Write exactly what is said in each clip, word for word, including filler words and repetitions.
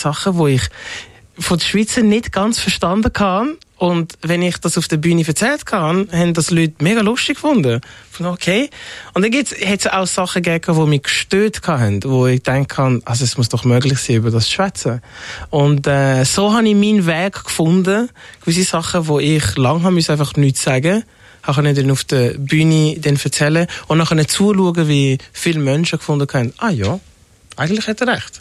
Sachen, die ich von der Schweizer nicht ganz verstanden habe. Und wenn ich das auf der Bühne erzählt habe, haben das Leute mega lustig gefunden. Von okay. Und dann hat es auch Sachen gegeben, die mich gestört haben, wo ich denke, also es muss doch möglich sein, über das zu schwätzen. Und äh, so habe ich meinen Weg gefunden. Gewisse Sachen, wo ich lange habe, muss einfach nichts sagen. Ich kann dann auf der Bühne dann erzählen und nachher zuschauen, wie viele Menschen gefunden haben, ah ja, eigentlich hat er recht.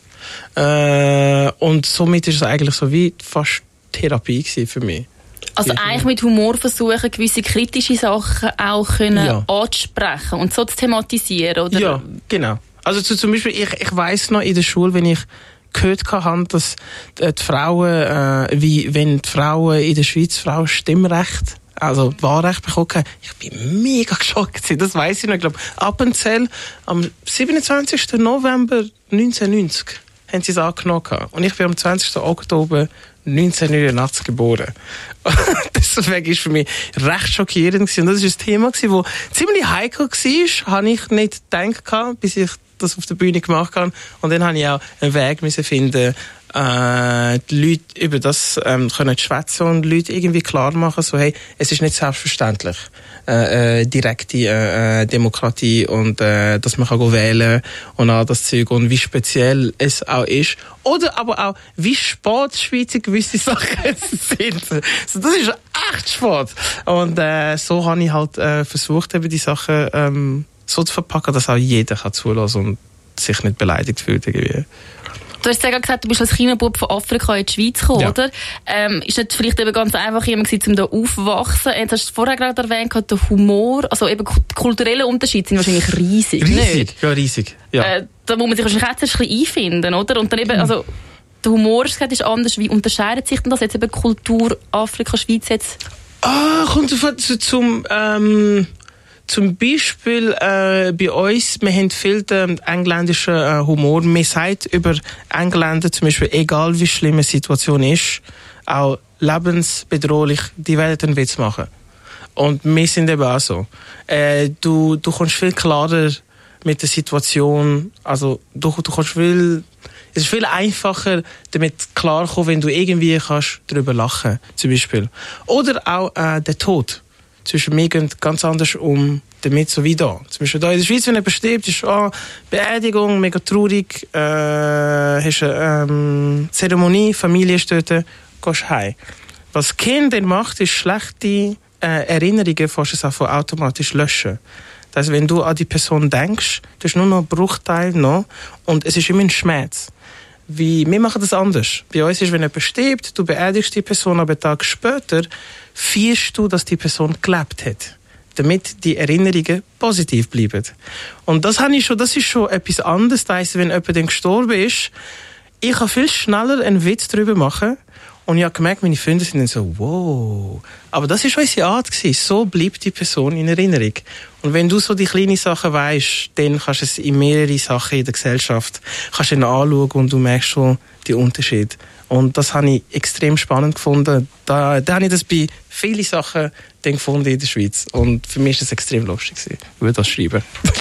Äh, und somit ist es eigentlich so wie fast Therapie gewesen für mich. Also ja. Eigentlich mit Humor versuchen, gewisse kritische Sachen auch können ja. anzusprechen und so zu thematisieren, oder? Ja, genau. Also zu, zum Beispiel, ich, ich weiss noch in der Schule, wenn ich gehört habe, dass die Frauen, äh, wie wenn die Frauen in der Schweiz Frauen Stimmrecht, also Wahlrecht bekommen haben, ich bin mega geschockt. Das weiss ich noch. Ich glaube, Appenzell am siebenundzwanzigsten November neunzehnhundertneunzig haben sie es angenommen. Und ich bin am zwanzigsten Oktober neunzehnhundertneunundachtzig geboren. Deswegen ist für mich recht schockierend gewesen. Und das war ein Thema, das ziemlich heikel war, habe ich nicht gedacht, bis ich das auf der Bühne gemacht habe. Und dann habe ich auch einen Weg müssen finden, äh, die Leute über das ähm, können schwätzen und die Leute irgendwie klar machen, so hey, es ist nicht selbstverständlich, äh, äh, direkte äh, Demokratie und äh, dass man kann go wählen und all das Zeug und wie speziell es auch ist. Oder aber auch, wie spät Schweizer gewisse Sachen sind. So, das ist echt spät. Und äh, so habe ich halt äh, versucht, eben die Sachen ähm, so zu verpacken, dass auch jeder kann zulassen und sich nicht beleidigt fühlt irgendwie. Du hast ja gesagt, du bist als kleiner Bub von Afrika in die Schweiz gekommen, ja. Oder? Ähm, ist nicht vielleicht eben ganz einfach jemand gewesen, um da aufzuwachsen? Jetzt hast du vorher gerade erwähnt, der Humor, also eben die kulturellen Unterschiede sind wahrscheinlich riesig. Riesig, nicht? Ja, riesig. Ja. Äh, da muss man sich wahrscheinlich jetzt ein bisschen einfinden, oder? Und dann eben, also, der Humor ist anders. Wie unterscheidet sich denn das jetzt eben Kultur Afrika, Schweiz jetzt? Ah, kommt zum, ähm, Zum Beispiel äh, bei uns, wir haben viel den engländischen äh, Humor. Man sagt über Engländer zum Beispiel, egal wie schlimm eine Situation ist, auch lebensbedrohlich, die werden einen Witz machen. Und wir sind eben auch so. Äh, du, du kommst viel klarer mit der Situation, also du, du kommst viel, es ist viel einfacher, damit klarkommen, wenn du irgendwie kannst darüber lachen, zum Beispiel. Oder auch äh, der Tod. Zwischen mir gehen ganz anders um damit, so wie da. Zum Beispiel da in der Schweiz, wenn jemand stirbt, ist oh, Beerdigung, mega traurig, äh, hast eine ähm, Zeremonie, Familie ist dort, gehst heim. Was Kind dann macht, ist schlechte äh, Erinnerungen fast einfach automatisch löschen. Das heißt, wenn du an die Person denkst, du hast nur noch einen Bruchteil noch und es ist immer ein Schmerz. Wie, wir machen das anders. Bei uns ist, wenn jemand stirbt, du beerdigst die Person, aber einen Tag später feierst du, dass die Person gelebt hat, damit die Erinnerungen positiv bleiben. Und das habe ich schon, das ist schon etwas anderes. Das heisst, wenn jemand dann gestorben ist, ich kann viel schneller einen Witz darüber machen. Und ich habe gemerkt, meine Freunde sind dann so, wow. Aber das war unsere Art gewesen. So bleibt die Person in Erinnerung. Und wenn du so die kleinen Sachen weisst, dann kannst du es in mehrere Sachen in der Gesellschaft kannst du anschauen und du merkst schon den Unterschied. Und das habe ich extrem spannend gefunden. Da, da habe ich das bei vielen Sachen dann gefunden in der Schweiz. Und für mich war das extrem lustig, über das schreiben.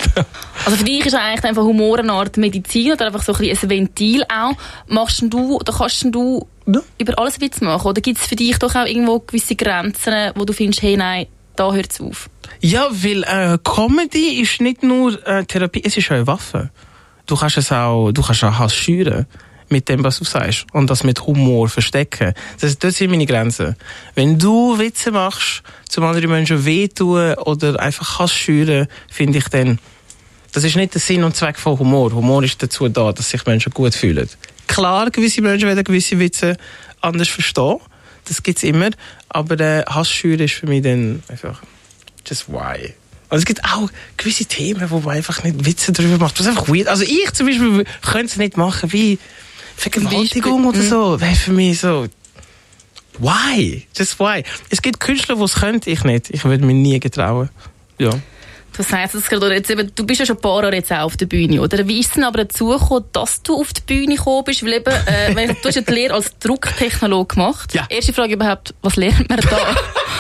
Also für dich ist eigentlich einfach Humor eine Art Medizin oder einfach so ein, ein Ventil auch. Machst du, oder kannst du ja. über alles Witz machen? Oder gibt es für dich doch auch irgendwo gewisse Grenzen, wo du findest, hey, nein, da hört es auf? Ja, weil äh, Comedy ist nicht nur äh, Therapie, es ist auch eine Waffe. Du kannst es auch, du kannst auch Hass schüren mit dem, was du sagst. Und das mit Humor verstecken. Das, das sind meine Grenzen. Wenn du Witze machst, zum anderen Menschen wehtun oder einfach Hass schüren, finde ich dann, das ist nicht der Sinn und Zweck von Humor. Humor ist dazu da, dass sich Menschen gut fühlen. Klar, gewisse Menschen werden gewisse Witze anders verstehen. Das gibt's immer. Aber äh, Hass schüren ist für mich dann einfach just why. Also es gibt auch gewisse Themen, wo man einfach nicht Witze darüber macht. Das ist einfach weird. Also ich zum Beispiel könnte es nicht machen, wie Vergewaltigung oder so. Wäre für mich so, why? Just why? Es gibt Künstler, die es können, ich nicht. Ich würde mir nie getrauen. Ja. Das heisst, jetzt eben, du bist ja schon ein paar Jahre jetzt auch auf der Bühne, oder? Wie ist es denn aber dazu gekommen, dass du auf die Bühne gekommen bist? Weil eben, äh, du hast ja die Lehre als Drucktechnologe gemacht. Ja. Erste Frage überhaupt, was lernt man da?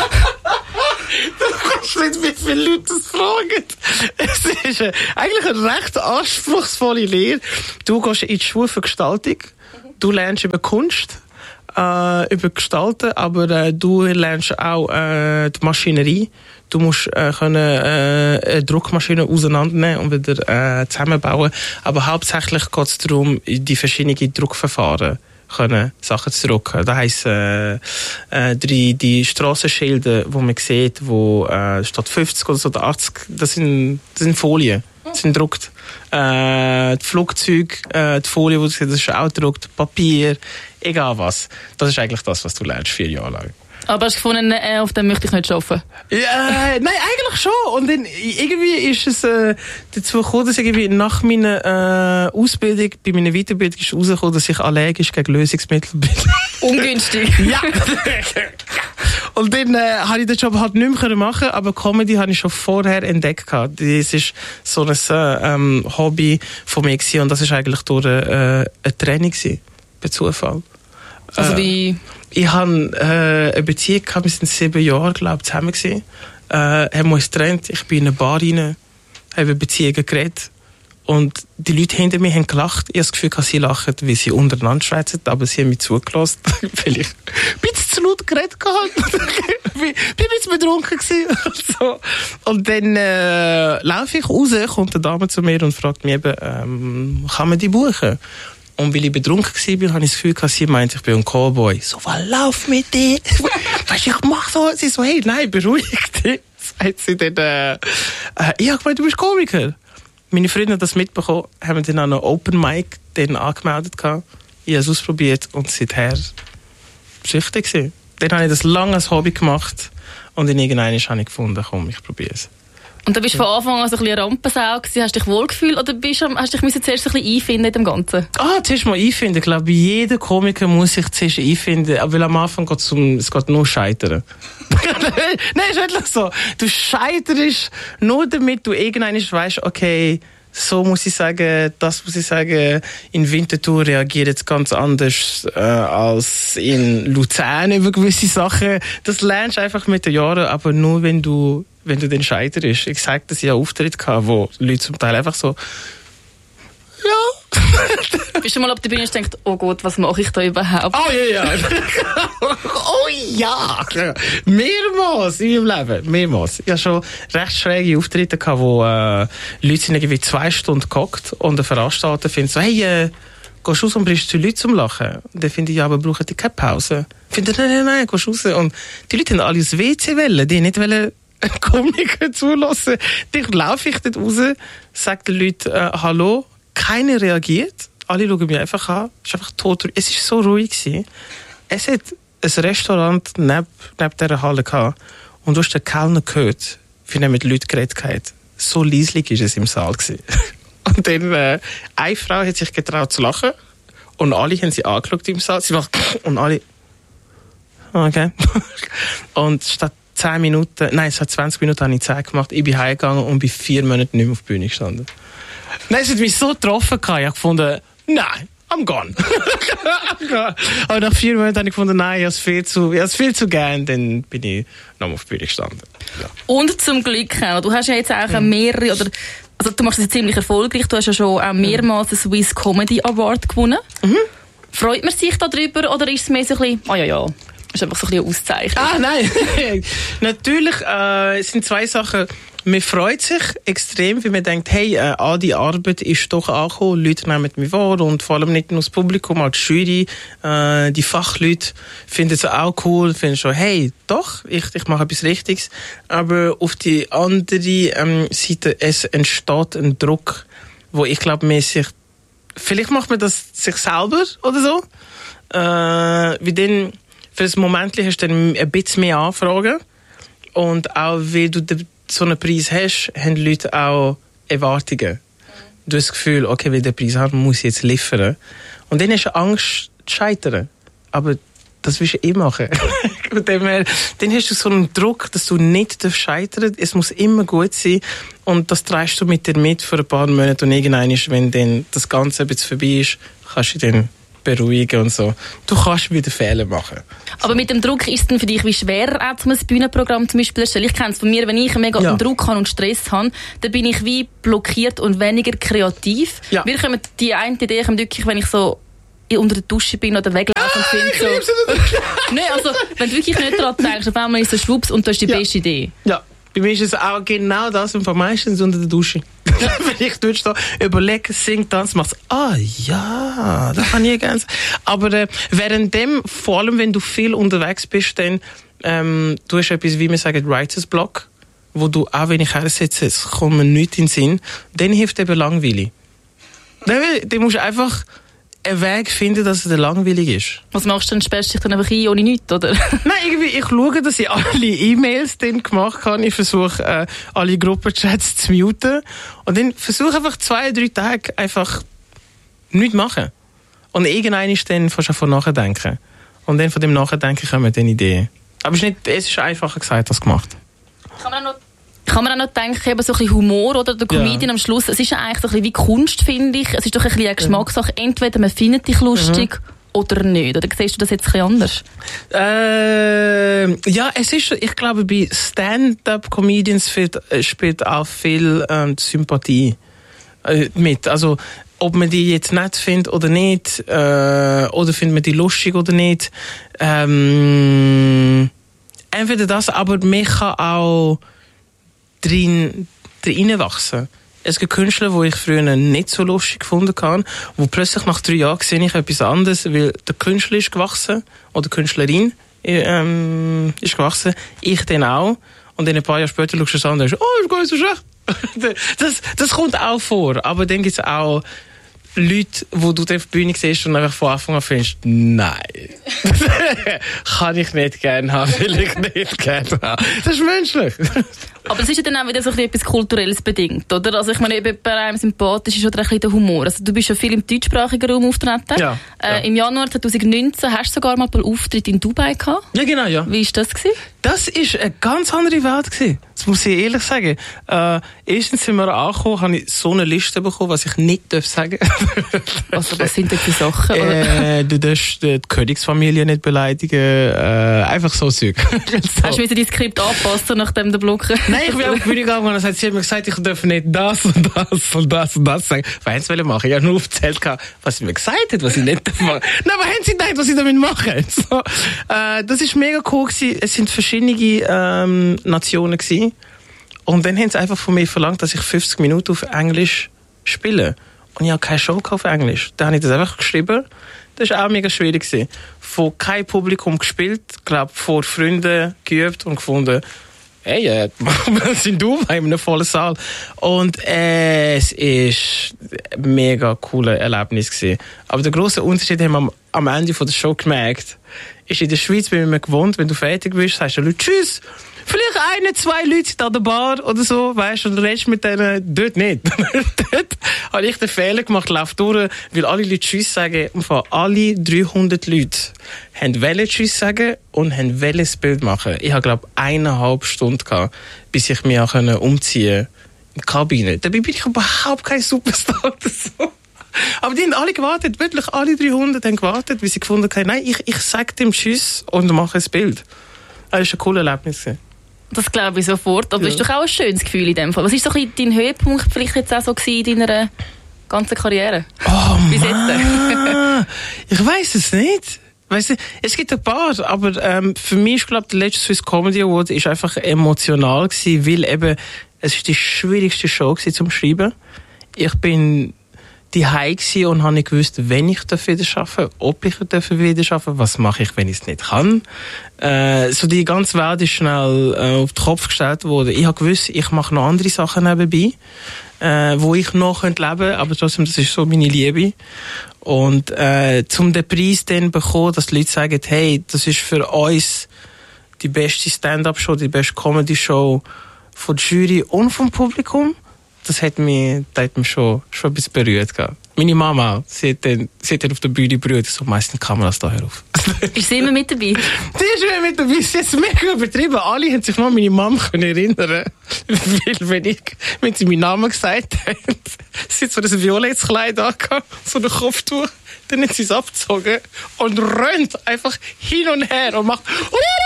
Du kannst nicht, wie viele Leute das fragen. Es ist äh, eigentlich eine recht anspruchsvolle Lehre. Du gehst in die Schule für Gestaltung. du lernst über Kunst, äh, über Gestalten, aber äh, du lernst auch äh, die Maschinerie. Du musst äh, können, äh, eine Druckmaschine auseinandernehmen und wieder äh, zusammenbauen. Aber hauptsächlich geht es darum, die verschiedenen Druckverfahren können Sachen zu drucken. Das heisst, äh, äh, die, die Strassenschilder, die man sieht, wo äh, statt fünfzig oder so achtzig, das sind, das sind Folien. Das sind gedruckt. Äh, die Flugzeuge, äh, die Folie, die du siehst, das ist auch gedruckt. Papier, egal was. Das ist eigentlich das, was du lernst, vier Jahre lang. Aber hast du gefunden, äh, auf dem möchte ich nicht arbeiten? Ja, äh, nein, eigentlich schon. Und dann, irgendwie ist es äh, dazu gekommen, dass irgendwie nach meiner äh, Ausbildung, bei meiner Weiterbildung ist rausgekommen, dass ich allergisch gegen Lösungsmittel bin. Ungünstig. Ja. Und dann äh, habe ich den Job halt nicht mehr machen, aber Comedy habe ich schon vorher entdeckt. Das ist so ein ähm, Hobby von mir gewesen, und das ist eigentlich durch äh, ein Training gewesen, per Zufall. Also wie... Ich hatte äh, eine Beziehung gehabt, wir sind sieben Jahre, glaube ich, zusammen gewesen. Äh, haben wir uns getrennt, ich bin in eine Bar rein, habe über Beziehungen geredet. Und die Leute hinter mir haben gelacht. Ich habe das Gefühl, dass sie lachen, weil sie untereinander schwätzen, aber sie haben mich zugelassen, weil ich ein bisschen zu laut geredet habe. Ich bin ein bisschen betrunken gewesen. So. Und dann äh, laufe ich raus, kommt eine Dame zu mir und fragt mich eben, ähm, kann man die buchen? Und weil ich betrunken war, habe ich das Gefühl, dass sie meint, ich bin ein Cowboy. So, was lauf mit dir? Weißt du, ich mach so. Sie so, hey, nein, beruhig dich. Sagt sie dann, äh, äh, ich habe gemeint, du bist Komiker. Meine Freunde haben das mitbekommen, haben dann an einem Open Mic den angemeldet gehabt. Ich habe es ausprobiert und seither süchtig gewesen. Dann habe ich das lange als Hobby gemacht und in irgendeinem habe ich gefunden, komm, ich probiere es. Und dann bist du von Anfang an so ein bisschen Rampensau gewesen. Hast du dich wohlgefühlt oder bist du, hast du dich zuerst ein bisschen einfinden in dem Ganzen? Ah, zuerst mal einfinden. Ich glaube, jeder Komiker muss sich zuerst einfinden. Weil am Anfang geht es um, es geht nur scheitern. Nein, ist wirklich so. Du scheiterst nur damit du irgendwann weißt, okay, so muss ich sagen, das muss ich sagen, in Winterthur reagiert jetzt ganz anders äh, als in Luzern über gewisse Sachen. Das lernst du einfach mit den Jahren, aber nur wenn du wenn du den scheiterst. Ich sage, dass ich einen Auftritt hatte, wo Leute zum Teil einfach so, ja. Bist du mal auf der Bühne und denkst, oh Gott, was mache ich da überhaupt? Oh ja, ja. Oh ja. Mehrmals in meinem Leben. Mehrmals. Ich hatte schon recht schräge Auftritte gehabt, wo äh, Leute sind irgendwie zwei Stunden gehockt und der Veranstalter findet so, hey, äh, gehst raus und bringst zu Leuten zum Lachen. Und dann finde ich, ja, aber brauchen die keine Pause? Ich finde, nein, nein, nein, gehst raus. Und die Leute haben alle das W C wollen, die nicht wollen Komiker zulassen. Dann laufe ich dort raus, sage den Leuten äh, Hallo, keiner reagiert. Alle schauen mich einfach an. Es ist einfach tot. Es war so ruhig gewesen. Es hat ein Restaurant neben, neben dieser Halle gehabt. Und du hast den Kellner gehört, wie er mit Leuten geredet hat. So leislich war es im Saal gewesen. Und dann, äh, eine Frau hat sich getraut zu lachen. Und alle haben sie angeschaut im Saal. Sie macht, und alle, okay. Und statt zehn Minuten, nein, es hat zwanzig Minuten habe ich Zeit gemacht. Ich bin heimgegangen und bin vier Monate nicht mehr auf der Bühne gestanden. Nein, es hat mich so getroffen. Ich habe gefunden, nein, I'm gone. I'm gone. Aber nach vier Monaten habe ich gefunden, nein, ich habe es viel zu, ich habe es viel zu gern. Dann bin ich nochmal auf der Bühne gestanden. Ja. Und zum Glück auch. Du hast ja jetzt auch mhm. mehrere, oder, also du machst es ziemlich erfolgreich. Du hast ja schon auch mehrmals den Swiss Comedy Award gewonnen. Mhm. Freut man sich darüber oder ist es mehr so ein bisschen, ah oh ja, ja. Das ist einfach so ein bisschen Auszeichnung. Ah, nein. Natürlich, äh, es sind zwei Sachen. Man freut sich extrem, weil man denkt, hey, äh, all die Arbeit ist doch angekommen, Leute nehmen mich wahr und vor allem nicht nur das Publikum, auch die Jury, äh, die Fachleute finden es auch cool, finden schon, hey, doch, ich, ich mache etwas Richtiges. Aber auf die andere ähm, Seite, es entsteht ein Druck, wo ich glaube, man sich, vielleicht macht man das sich selber oder so, äh, wie dann, für das Moment hast du dann ein bisschen mehr Anfragen. Und auch, weil du so einen Preis hast, haben die Leute auch Erwartungen. Du hast das Gefühl, okay, weil der Preis haben, muss ich jetzt liefern. Und dann hast du Angst zu scheitern. Aber das willst du eh machen. dann, dann hast du so einen Druck, dass du nicht scheitern darfst. Es muss immer gut sein. Und das trägst du mit dir mit für ein paar Monate. Und irgendwann, wenn dann das Ganze ein bisschen vorbei ist, kannst du dann beruhigen und so. Du kannst wieder Fehler machen. Aber mit dem Druck ist es dann für dich wie schwerer, auch ein Bühnenprogramm zum Beispiel erstellen? Ich kenne es von mir, wenn ich mega ja. Druck habe und Stress habe, dann bin ich wie blockiert und weniger kreativ. Ja. Wir kommen die eine Idee kommt wirklich, wenn ich so unter der Dusche bin oder weglaufe und finde so... Nein, also, wenn du wirklich nicht daran denkst, auf einmal ist so schwupps und du hast die ja. beste Idee. Ja, bei mir ist es auch genau das und meistens unter der Dusche. Wenn ich dort stehe, überlege, singe, tanze, machst ah ja, das kann ich gerne. Aber äh, währenddem, vor allem wenn du viel unterwegs bist, dann ähm, du hast etwas, wie wir sagen, Writer's Block, wo du auch, wenn ich hersetze, es kommt mir nichts in den Sinn, dann hilft eben Langweile. Dann, dann musst du einfach einen Weg finden, dass er langweilig ist. Was machst du denn? Sperrst du dich dann einfach ein, ohne nichts, oder? Nein, irgendwie, ich schaue, dass ich alle E-Mails dann gemacht habe. Ich versuche, äh, alle Gruppenchats zu muten. Und dann versuche einfach zwei, drei Tage einfach nichts machen. Und irgendwann ist dann fast davon nachdenken. Und dann von dem Nachdenken kommen dann Ideen. Aber es ist, nicht, es ist einfacher gesagt als gemacht. Kann man auch noch Kann man auch noch denken, eben so ein bisschen Humor oder der Comedian ja. am Schluss, es ist ja eigentlich so ein bisschen wie Kunst, finde ich. Es ist doch ein bisschen eine Geschmackssache. Entweder man findet dich lustig mhm. oder nicht. Oder siehst du das jetzt ein bisschen anders? Äh, ja, es ist, ich glaube, bei Stand-up-Comedians spielt, spielt auch viel ähm, Sympathie äh, mit. Also, ob man die jetzt nett findet oder nicht, äh, oder findet man die lustig oder nicht. Ähm, entweder das, aber man kann auch drin, drin wachsen. Es gibt Künstler, die ich früher nicht so lustig gefunden habe, wo plötzlich nach drei Jahren sehe ich etwas anderes, weil der Künstler ist gewachsen, oder die Künstlerin ähm, ist gewachsen, ich dann auch. Und dann ein paar Jahre später schaust du es an und sagst, oh, ist gar nicht so schlecht. das, das kommt auch vor, aber dann gibt es auch Leute, wo du auf der Bühne siehst und einfach von Anfang an findest, nein, kann ich nicht gerne haben, will ich nicht gerne haben. Das ist menschlich. Aber es ist ja dann auch wieder so etwas Kulturelles bedingt, oder? Also ich meine, eben bei einem sympathisch ist oder ein bisschen der Humor. Also du bist ja viel im deutschsprachigen Raum auftreten. Ja, äh, ja. Im Januar zwanzig neunzehn hast du sogar mal einen Auftritt in Dubai gehabt. Ja, genau, ja. Wie war das gewesen? Das war eine ganz andere Welt gewesen. Das muss ich ehrlich sagen. Äh, erstens sind wir angekommen, habe ich so eine Liste bekommen, was ich nicht darf sagen. Also, was sind denn die Sachen? Äh, du darfst die Königsfamilie nicht beleidigen. Äh, einfach so Zeug. So. Hast du dein Skript anpassen, nachdem der Block... Nein, ich bin auf die Bühne gegangen und sie hat mir gesagt, ich darf nicht das und das und das und das sagen. Was wollte ich machen? Ich habe nur aufgezählt, was sie mir gesagt hat, was ich nicht darf machen. Nein, aber haben sie gedacht, was sie damit machen? So, äh, das war mega cool gewesen. Es sind verschiedene ähm, Nationen gewesen. Und dann haben sie einfach von mir verlangt, dass ich fünfzig Minuten auf Englisch spiele. Und ich habe keine Show auf Englisch. Da habe ich das einfach geschrieben. Das war auch mega schwierig gewesen. Von keinem Publikum gespielt, glaube vor Freunden geübt und gefunden, hey, äh, wir sind du in einem vollen Saal. Und äh, es ist ein mega cooles Erlebnis gewesen. Aber der grosse Unterschied haben wir am, am Ende von der Show gemerkt, ist in der Schweiz, wenn man gewohnt, wenn du fertig bist, sagst du den Leuten Tschüss. Vielleicht eine, zwei Leute sind an der Bar oder so, weißt du, und redest mit denen, dort nicht. Dort habe ich den Fehler gemacht, lauf durch, weil alle Leute Tschüss sagen, und von alle dreihundert Leute haben wollen Tschüss sagen und haben wollen das Bild machen. Ich habe, glaube ich, eineinhalb Stunden gehabt, bis ich mich auch umziehen konnte in die Kabine. Dabei bin ich überhaupt kein Superstar oder so. Aber die haben alle gewartet, wirklich alle dreihundert haben gewartet, weil sie gefunden haben, nein, ich, ich sage dem Tschüss und mache ein Bild. Das war ein cooles Erlebnis. Das glaube ich sofort, aber ja. Das ist doch auch ein schönes Gefühl in dem Fall. Was war so dein Höhepunkt vielleicht jetzt auch so in deiner ganzen Karriere? Oh bis jetzt? Ich weiss es nicht. Weißt du, es gibt ein paar, aber ähm, für mich ist, glaube ich, der letzte Swiss Comedy Award ist einfach emotional gewesen, weil eben, es ist die schwierigste Show gewesen zum Schreiben. Ich bin die Hause gsi und habe nicht gewusst, wenn ich wieder arbeiten darf, ob ich wieder arbeiten darf, was mache ich, wenn ich es nicht kann. Äh, so die ganze Welt ist schnell äh, auf den Kopf gestellt worden. Ich habe gewusst, ich mache noch andere Sachen nebenbei, äh, wo ich noch leben könnte, aber trotzdem, das ist so meine Liebe. Und äh, zum den Preis dann bekommen, dass die Leute sagen, hey, das ist für uns die beste Stand-up-Show, die beste Comedy-Show von der Jury und vom Publikum. Das hat mich, das hat mich schon, schon ein bisschen berührt gehabt. Meine Mama, sie hat dann, sie hat dann auf der Bühne berührt, so meistens Kameras da herauf. Ist sie immer mit dabei? Sie ist immer mit dabei. Sie ist mega übertrieben. Alle haben sich noch an meine Mama erinnern. Weil, wenn ich, wenn sie meinen Namen gesagt hat, sie hat so ein violettes Kleid angehabt, so ein Kopftuch, dann hat sie es abgezogen und rennt einfach hin und her und macht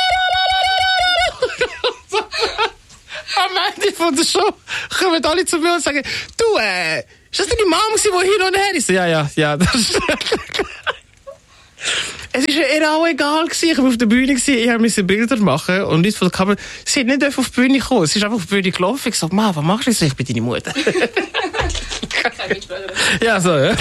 am Ende von der Show kommen alle zu mir und sagen, du, äh, ist das deine Mama, die hin und her ist? Ja, ja, ja. Das ist Es war ihr auch egal gewesen. Ich war auf der Bühne gewesen, ich musste Bilder machen und Leute von der Kamera, sie hat nicht auf die Bühne gekommen, sie ist einfach auf die Bühne gelaufen. Ich gesagt, Mann, was machst du jetzt? Ich bin deine Mutter. Ja, so, ja.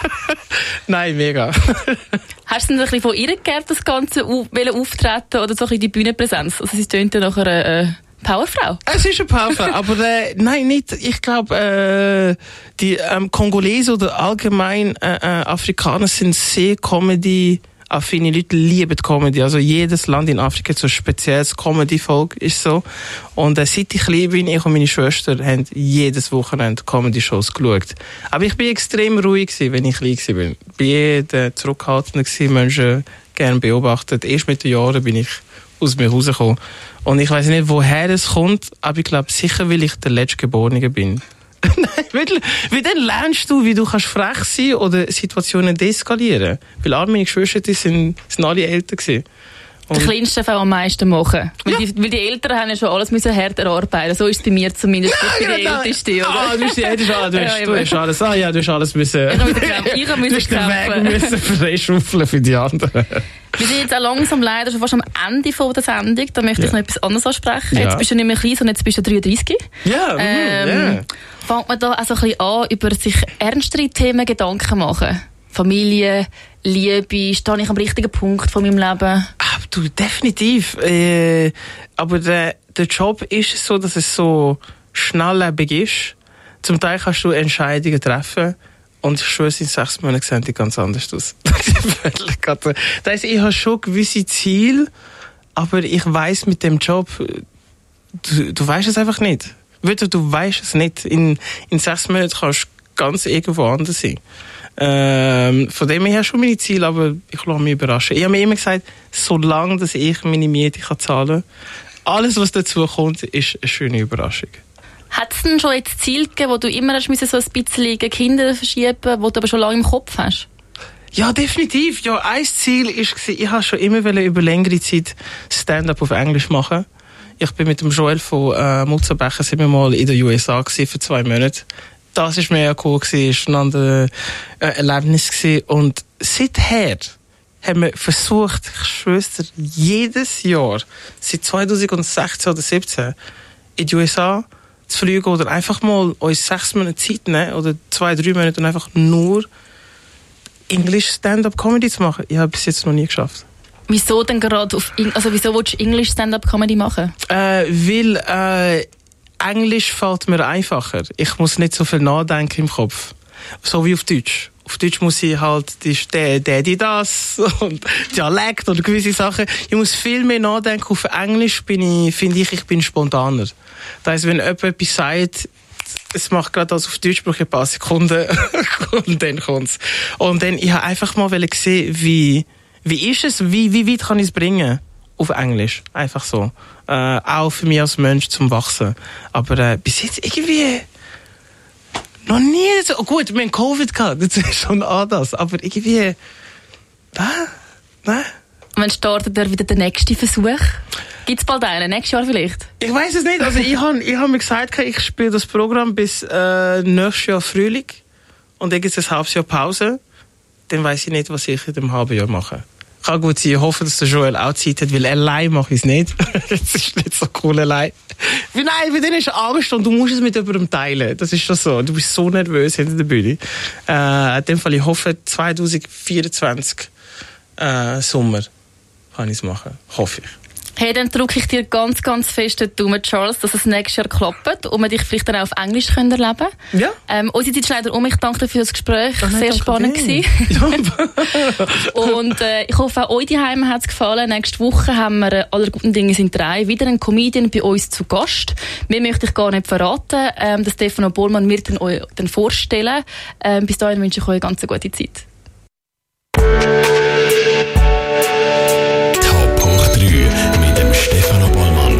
Nein, mega. Hast du denn ein bisschen von ihr geerbt, das Ganze auf, auftreten oder so ein bisschen die Bühnenpräsenz? Also sie tönt ja nach einer äh, Powerfrau. Es ist eine Powerfrau, aber äh, nein, nicht. Ich glaube, äh, die ähm, Kongolesen oder allgemein äh, äh, Afrikaner sind sehr Comedy. Affine Leute lieben Comedy. Also jedes Land in Afrika hat so ein spezielles Comedy-Volk, ist so. Und äh, seit ich klein bin, ich und meine Schwester haben jedes Wochenende Comedy-Shows geschaut. Aber ich bin extrem ruhig gewesen, wenn ich klein war. Ich bin jeder zurückhaltender gewesen, Menschen gerne beobachtet. Erst mit den Jahren bin ich aus mir rausgekommen. Und ich weiss nicht, woher es kommt, aber ich glaube sicher, weil ich der Letztgeborene bin. Nein, weil, weil dann lernst du, wie du kannst frech sein oder Situationen deeskalieren. Weil alle meine Geschwister, die sind, sind alle älter gewesen. Und der Kleinste darf am meisten machen. Weil, ja. die, weil die Eltern haben ja schon alles müssen hart erarbeiten. So ist es bei mir zumindest. Ich bin die Älteste, oder? Ah, du bist die Älteste. Ah, du, hast, ja, du hast alles. Ah ja, du hast alles müssen. Ich musste kämpfen. Ich musste kämpfen. Du musst den Weg freischaufeln für die anderen. Wir sind jetzt auch langsam leider schon fast am Ende von der Sendung. Da möchte ich ja. noch etwas anderes ansprechen. Ja. Jetzt bist du nicht mehr klein, sondern jetzt bist du dreiunddreißig. Ja, ähm, ja. Fängt man da also ein bisschen an, über sich ernstere Themen Gedanken machen? Familie, Liebe, stehe ich am richtigen Punkt von meinem Leben? Ah, du, definitiv. Äh, aber der, der Job ist so, dass es so schnelllebig ist. Zum Teil kannst du Entscheidungen treffen. Und ich schwöre, in sechs Monaten sehen die ganz anders aus. Das heisst, ich habe schon gewisse Ziele, aber ich weiss mit dem Job, du, du weißt es einfach nicht. Du, du weißt es nicht. In, in sechs Monaten kannst du ganz irgendwo anders sein. Ähm, von dem her schon meine Ziele, aber ich lasse mich überraschen. Ich habe mir immer gesagt, solange dass ich meine Miete kann zahlen kann, alles, was dazu kommt, ist eine schöne Überraschung. Hat es denn schon jetzt Ziele gegeben, wo du immer hast müssen, so ein bisschen gegen Kinder verschieben, wo du aber schon lange im Kopf hast? Ja, definitiv. Ja, ein Ziel war, ich wollte schon immer über längere Zeit Stand-up auf Englisch machen. Ich bin mit dem Joel von äh, Mutzenbecher sind wir mal in den U S A gewesen, für zwei Monate. Das war mega cool, es war ein anderes äh, Erlebnis gewesen. Und seither haben wir versucht, ich schwöre dir, jedes Jahr, seit zweitausendsechzehn oder siebzehn, in die U S A zu fliegen oder einfach mal uns sechs Monate Zeit nehmen oder zwei, drei Monate und einfach nur English Stand-up-Comedy zu machen. Ich habe bis jetzt noch nie geschafft. Wieso denn gerade auf, also wieso willst du English Stand-up-Comedy machen? Äh, weil äh, Englisch fällt mir einfacher. Ich muss nicht so viel nachdenken im Kopf. So wie auf Deutsch. Auf Deutsch muss ich halt die, der, der, die das und Dialekt oder gewisse Sachen. Ich muss viel mehr nachdenken. Auf Englisch bin ich, finde ich, ich bin spontaner. Das heisst, wenn jemand etwas sagt, es macht gerade das auf Deutsch, brauche ich ein paar Sekunden und dann kommt's. Und dann, ich habe einfach mal gesehen, wie, wie ist es, wie, wie weit kann ich es bringen? Auf Englisch. Einfach so. Äh, auch für mich als Mensch zum Wachsen. Aber äh, bis jetzt irgendwie noch nie so. Oh gut, wir haben Covid gehabt, das ist schon anders. Aber irgendwie, äh, nein. Wann startet dann wieder der nächste Versuch? Gibt es bald einen? Nächstes Jahr vielleicht? Ich weiss es nicht. Also ich habe ich hab mir gesagt, ich spiele das Programm bis äh, nächstes Jahr Frühling. Und dann gibt es ein halbes Jahr Pause. Dann weiss ich nicht, was ich in dem halben Jahr mache. Kann gut sein. Ich hoffe, dass der Joel auch Zeit hat, weil allein mache ich es nicht. Das ist nicht so cool allein. Weil nein, weil dann ist Angst und du musst es mit jemandem teilen. Das ist schon so. Du bist so nervös hinter der Bühne. Äh, in dem Fall, ich hoffe, zwanzig vierundzwanzig äh, Sommer kann ich es machen. Hoffe ich. Hey, dann drücke ich dir ganz, ganz fest den Daumen, Charles, dass es nächstes Jahr klappt und wir dich vielleicht dann auch auf Englisch können erleben können. Ja. Ähm, unsere Zeit ist leider um. Ich danke dir für das Gespräch. Oh nein, sehr spannend gewesen. Ja. Und äh, ich hoffe, auch euch daheim hat es gefallen. Nächste Woche haben wir äh, «Aller guten Dinge sind drei» wieder einen Comedian bei uns zu Gast. Mehr möchte ich gar nicht verraten. Ähm, der Stefano Bollmann wird ihn euch dann vorstellen. Ähm, bis dahin wünsche ich euch eine ganz gute Zeit. Stefano Bollmann.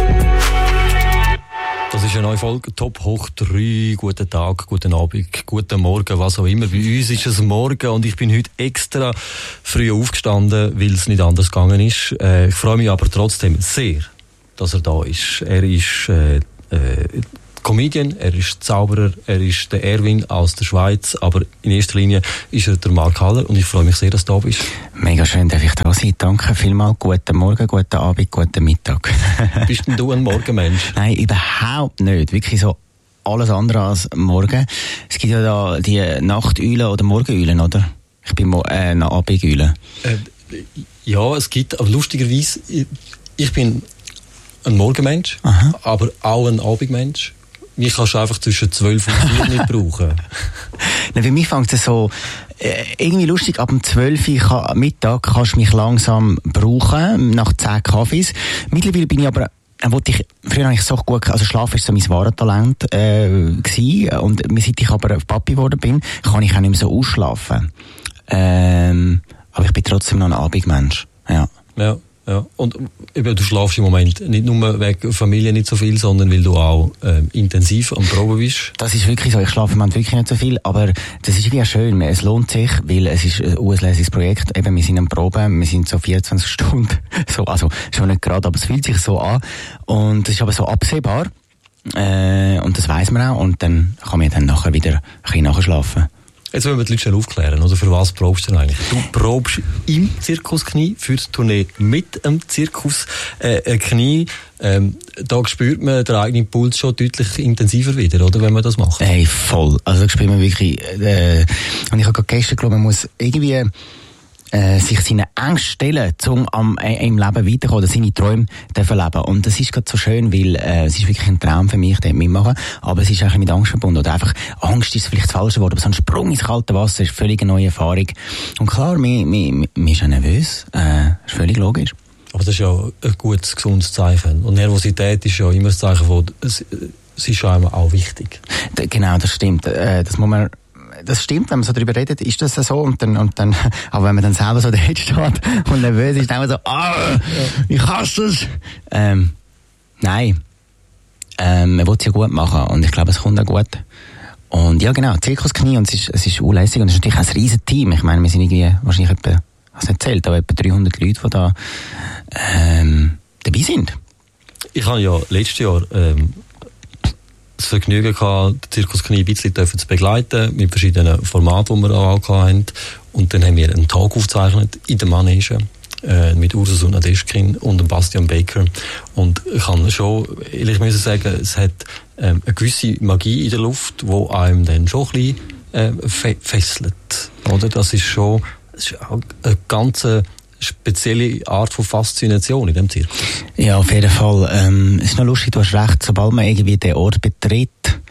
Das ist eine neue Folge Top Hoch drei. Guten Tag, guten Abend, guten Morgen, was auch immer. Bei uns ist es morgen und ich bin heute extra früh aufgestanden, weil es nicht anders gegangen ist. Äh, ich freue mich aber trotzdem sehr, dass er da ist. Er ist äh, äh, Comedian, er ist Zauberer, er ist der Erwin aus der Schweiz, aber in erster Linie ist er der Mark Haller und ich freue mich sehr, dass du da bist. Mega schön, darf ich da sein. Danke vielmals. Guten Morgen, guten Abend, guten Mittag. Bist denn du ein Morgenmensch? Nein, überhaupt nicht. Wirklich so alles andere als morgen. Es gibt ja da die Nachteulen oder Morgeneulen, oder? Ich bin Mo- äh, eine Abendeule. Äh, ja, es gibt, aber lustigerweise, ich, ich bin ein Morgenmensch, Aha. aber auch ein Abendmensch. Mich kannst du einfach zwischen zwölf und vier nicht brauchen. Na, für mich fängt es so äh, irgendwie lustig, ab dem zwölf Uhr Mittag kannst du mich langsam brauchen, nach zehn Kaffees. Mittlerweile bin ich aber wollte ich, früher habe ich so gut, also Schlaf war so mein wahres Talent äh, gewesen, und seit ich aber Papi geworden bin, kann ich auch nicht mehr so ausschlafen. Ähm, aber ich bin trotzdem noch ein Abendmensch. Ja. Ja, ja. Und eben, du schlafst im Moment nicht nur wegen Familie nicht so viel, sondern weil du auch äh, intensiv am Proben bist. Das ist wirklich so. Ich schlafe im Moment wirklich nicht so viel, aber das ist irgendwie schön. Es lohnt sich, weil es ist ein auslässiges Projekt. Eben, wir sind am Proben, wir sind so vierundzwanzig Stunden. So, also schon nicht gerade, aber es fühlt sich so an. Und es ist aber so absehbar. Äh, und das weiss man auch. Und dann kann man dann nachher wieder ein bisschen nachschlafen. Jetzt wollen wir die Leute schnell aufklären, oder? Für was probst du denn eigentlich? Du probst im Zirkus Knie für die Tournee mit dem Zirkus äh, Knie. Ähm, da spürt man den eigenen Puls schon deutlich intensiver wieder, oder? Wenn man das macht. Hey, voll. Also da spürt man wirklich, äh, und ich habe gerade gestern geglaubt, man muss irgendwie äh, sich seine Ängste stellen, um am, äh, im Leben weiterzukommen, oder seine Träume dürfen leben. Und das ist gerade so schön, weil äh, es ist wirklich ein Traum für mich, den mitmachen, aber es ist auch mit Angst verbunden. Oder einfach, Angst ist vielleicht das falsche Wort, aber so ein Sprung ins kalte Wasser ist völlig eine neue Erfahrung. Und klar, mir, mir, mir ist auch nervös, äh, ist völlig logisch. Aber das ist ja ein gutes, gesundes Zeichen. Und Nervosität ist ja immer ein Zeichen von, es, es ist ja auch wichtig. D- genau, das stimmt. Äh, das muss man Das stimmt, wenn man so darüber redet, ist das so, und dann, und dann, aber wenn man dann selber so da steht und nervös ist, dann immer so, ah, ich hasse es. Ähm, nein. Ähm, man will es ja gut machen, und ich glaube, es kommt auch gut. Und ja, genau, Zirkus Knie, und es ist, es ist unlässig, und es ist natürlich auch ein riesen Team. Ich meine, wir sind irgendwie, wahrscheinlich etwa, was nicht zählt, aber etwa dreihundert Leute, die da, ähm, dabei sind. Ich habe ja letztes Jahr, ähm, das Vergnügen gehabt, den Zirkus Knie ein bisschen zu begleiten, mit verschiedenen Formaten, die wir auch hatten. Und dann haben wir einen Tag aufgezeichnet in der Manege, äh, mit Ursus und Nadeschkin und dem Bastian Baker. Und ich kann schon, ehrlich müssen sagen, es hat ähm, eine gewisse Magie in der Luft, die einem dann schon ein bisschen äh, fe- fesselt. Oder? Das ist schon, das ist auch eine ganze spezielle Art von Faszination in dem Zirkus. Ja, auf jeden Fall. Ähm, es ist noch lustig, du hast recht, sobald man irgendwie den Ort betritt,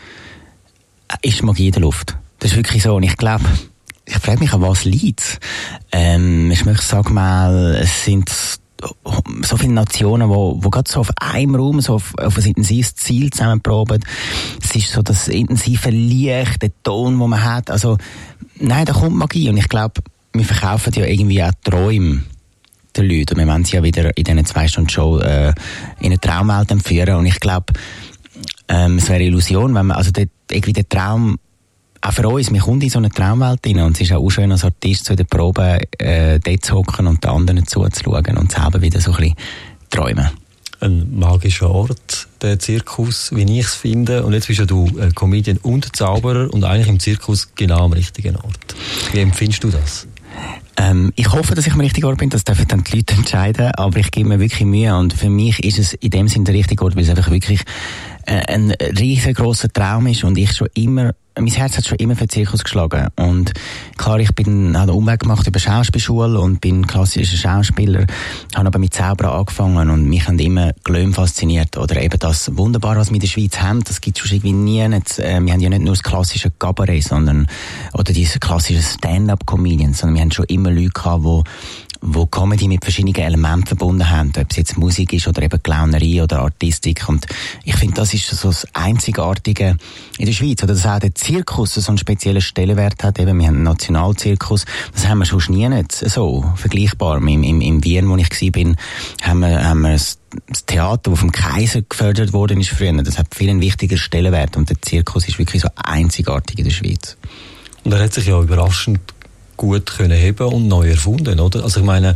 ist Magie in der Luft. Das ist wirklich so. Und ich glaube, ich frage mich, an was liegt. Ähm, ich möchte sagen mal, es sind so viele Nationen, wo, wo gerade so auf einem Raum so auf, auf ein intensives Ziel zusammenproben. Es ist so das intensive Licht, der Ton, den man hat. Also, nein, da kommt Magie. Und ich glaube, wir verkaufen ja irgendwie auch Träume den Leuten. Und wir wollen sie ja wieder in diesen zwei Stunden Show äh, in eine Traumwelt entführen. Und ich glaube, ähm, es wäre eine Illusion, wenn man, also der, irgendwie der Traum, auch für uns, wir kommen in so eine Traumwelt rein, und es ist auch schön, als Artist zu der Probe äh, dort zu hocken und den anderen zuzuschauen und selber wieder so ein bisschen träumen. Ein magischer Ort, der Zirkus, wie ich es finde. Und jetzt bist ja du äh, Comedian und Zauberer und eigentlich im Zirkus genau am richtigen Ort. Wie empfindest du das? Ähm, ich hoffe, dass ich am richtigen Ort bin, das dürfen dann die Leute entscheiden, aber ich gebe mir wirklich Mühe, und für mich ist es in dem Sinne der richtige Ort, weil es einfach wirklich äh, ein riesengroßer Traum ist, und ich schon immer, mein Herz hat schon immer für den Zirkus geschlagen. Und klar, ich bin, habe einen Umweg gemacht über Schauspielschule und bin klassischer Schauspieler, habe aber mit Zaubern angefangen, und mich haben immer Glöm fasziniert, oder eben das Wunderbare, was wir in der Schweiz haben, das gibt es schon irgendwie nie. Nicht, äh, wir haben ja nicht nur das klassische Kabarett, sondern, oder diese klassischen Stand-up-Comedians, sondern wir haben schon immer Leute gehabt, die wo Comedy mit verschiedenen Elementen verbunden haben, ob es jetzt Musik ist oder eben Clownerie oder Artistik. Und ich finde, das ist so das Einzigartige in der Schweiz, oder dass auch der Zirkus so einen speziellen Stellenwert hat. Eben, wir haben einen Nationalzirkus, das haben wir schon nie nicht so vergleichbar. Im, im, im Wien, wo ich war, bin, haben wir, haben wir das Theater, das vom Kaiser gefördert worden ist früher. Das hat viel einen wichtigen Stellenwert, und der Zirkus ist wirklich so einzigartig in der Schweiz. Und er hat sich ja überraschend gut können heben und neu erfunden, oder? Also ich meine,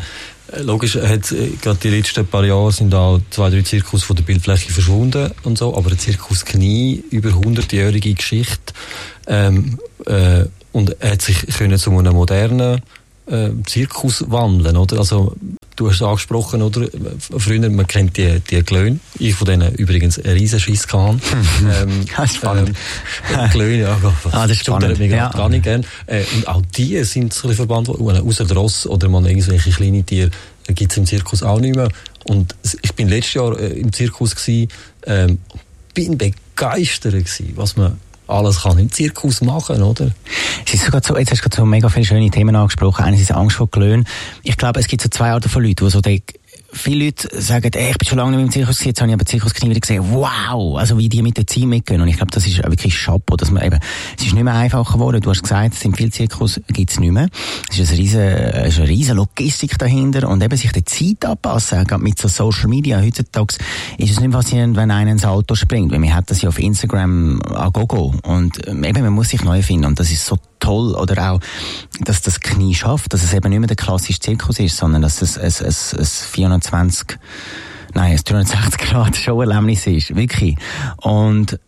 Logisch, hat, gerade die letzten paar Jahre sind auch zwei, drei Zirkus von der Bildfläche verschwunden und so, aber ein Zirkus Knie, über hundertjährige Geschichte, ähm, äh, und er hat sich können zu einem modernen äh, Zirkus wandeln, oder? Also, du hast es angesprochen, oder? Früher, man kennt die, die Glöhn. Ich von denen übrigens einen riesen Schiss gehabt. ähm, das ist spannend. Ähm, Glöhn, ja. Ah, das ist spannend. Mir ja. gar nicht gern. Äh, und auch die sind so ein bisschen verbannt worden. Außer der Ross oder man irgendwelche kleine Tiere gibt es im Zirkus auch nicht mehr. Und ich bin letztes Jahr äh, im Zirkus gewesen, ähm, bin begeistert gewesen, was man alles kann im Zirkus machen, oder? Es ist sogar so, jetzt hast du gerade so mega viele schöne Themen angesprochen. Eines ist Angst vor Glöhn. Ich glaube, es gibt so zwei Arten von Leuten, die so die, viele Leute sagen, ey, ich bin schon lange nicht mehr im Zirkus gewesen, jetzt habe ich aber Zirkus Knie wieder gesehen. Wow! Also wie die mit der Zeit mitgehen. Und ich glaube, das ist wirklich Chapeau, dass man eben, es ist nicht mehr einfacher geworden. Du hast gesagt, es sind viele Zirkus, gibt es nicht mehr. Es ist eine riesen, es ist eine riesen Logistik dahinter und eben sich der Zeit anpassen, gerade mit so Social Media. Heutzutage ist es nicht faszinierend, wenn einer ins Auto springt, weil man hat das ja auf Instagram an Gogo. Und eben, man muss sich neu finden und das ist so toll. Oder auch, dass das Knie schafft, dass es eben nicht mehr der klassische Zirkus ist, sondern dass es ein, ein, ein vierhundertzwanzig, nein, ein dreihundertsechzig Grad Show-Erlebnis ist. Wirklich. Und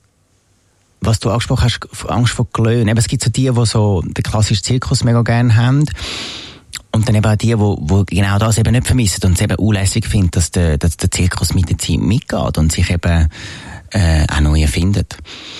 was du angesprochen hast, Angst vor Glöhn. Eben, es gibt so die, die so den klassischen Zirkus mega gerne haben. Und dann eben auch die, die, die genau das eben nicht vermissen und es eben unlässig finden, dass der, dass der Zirkus mit der Zeit mitgeht und sich eben äh, auch neu erfindet.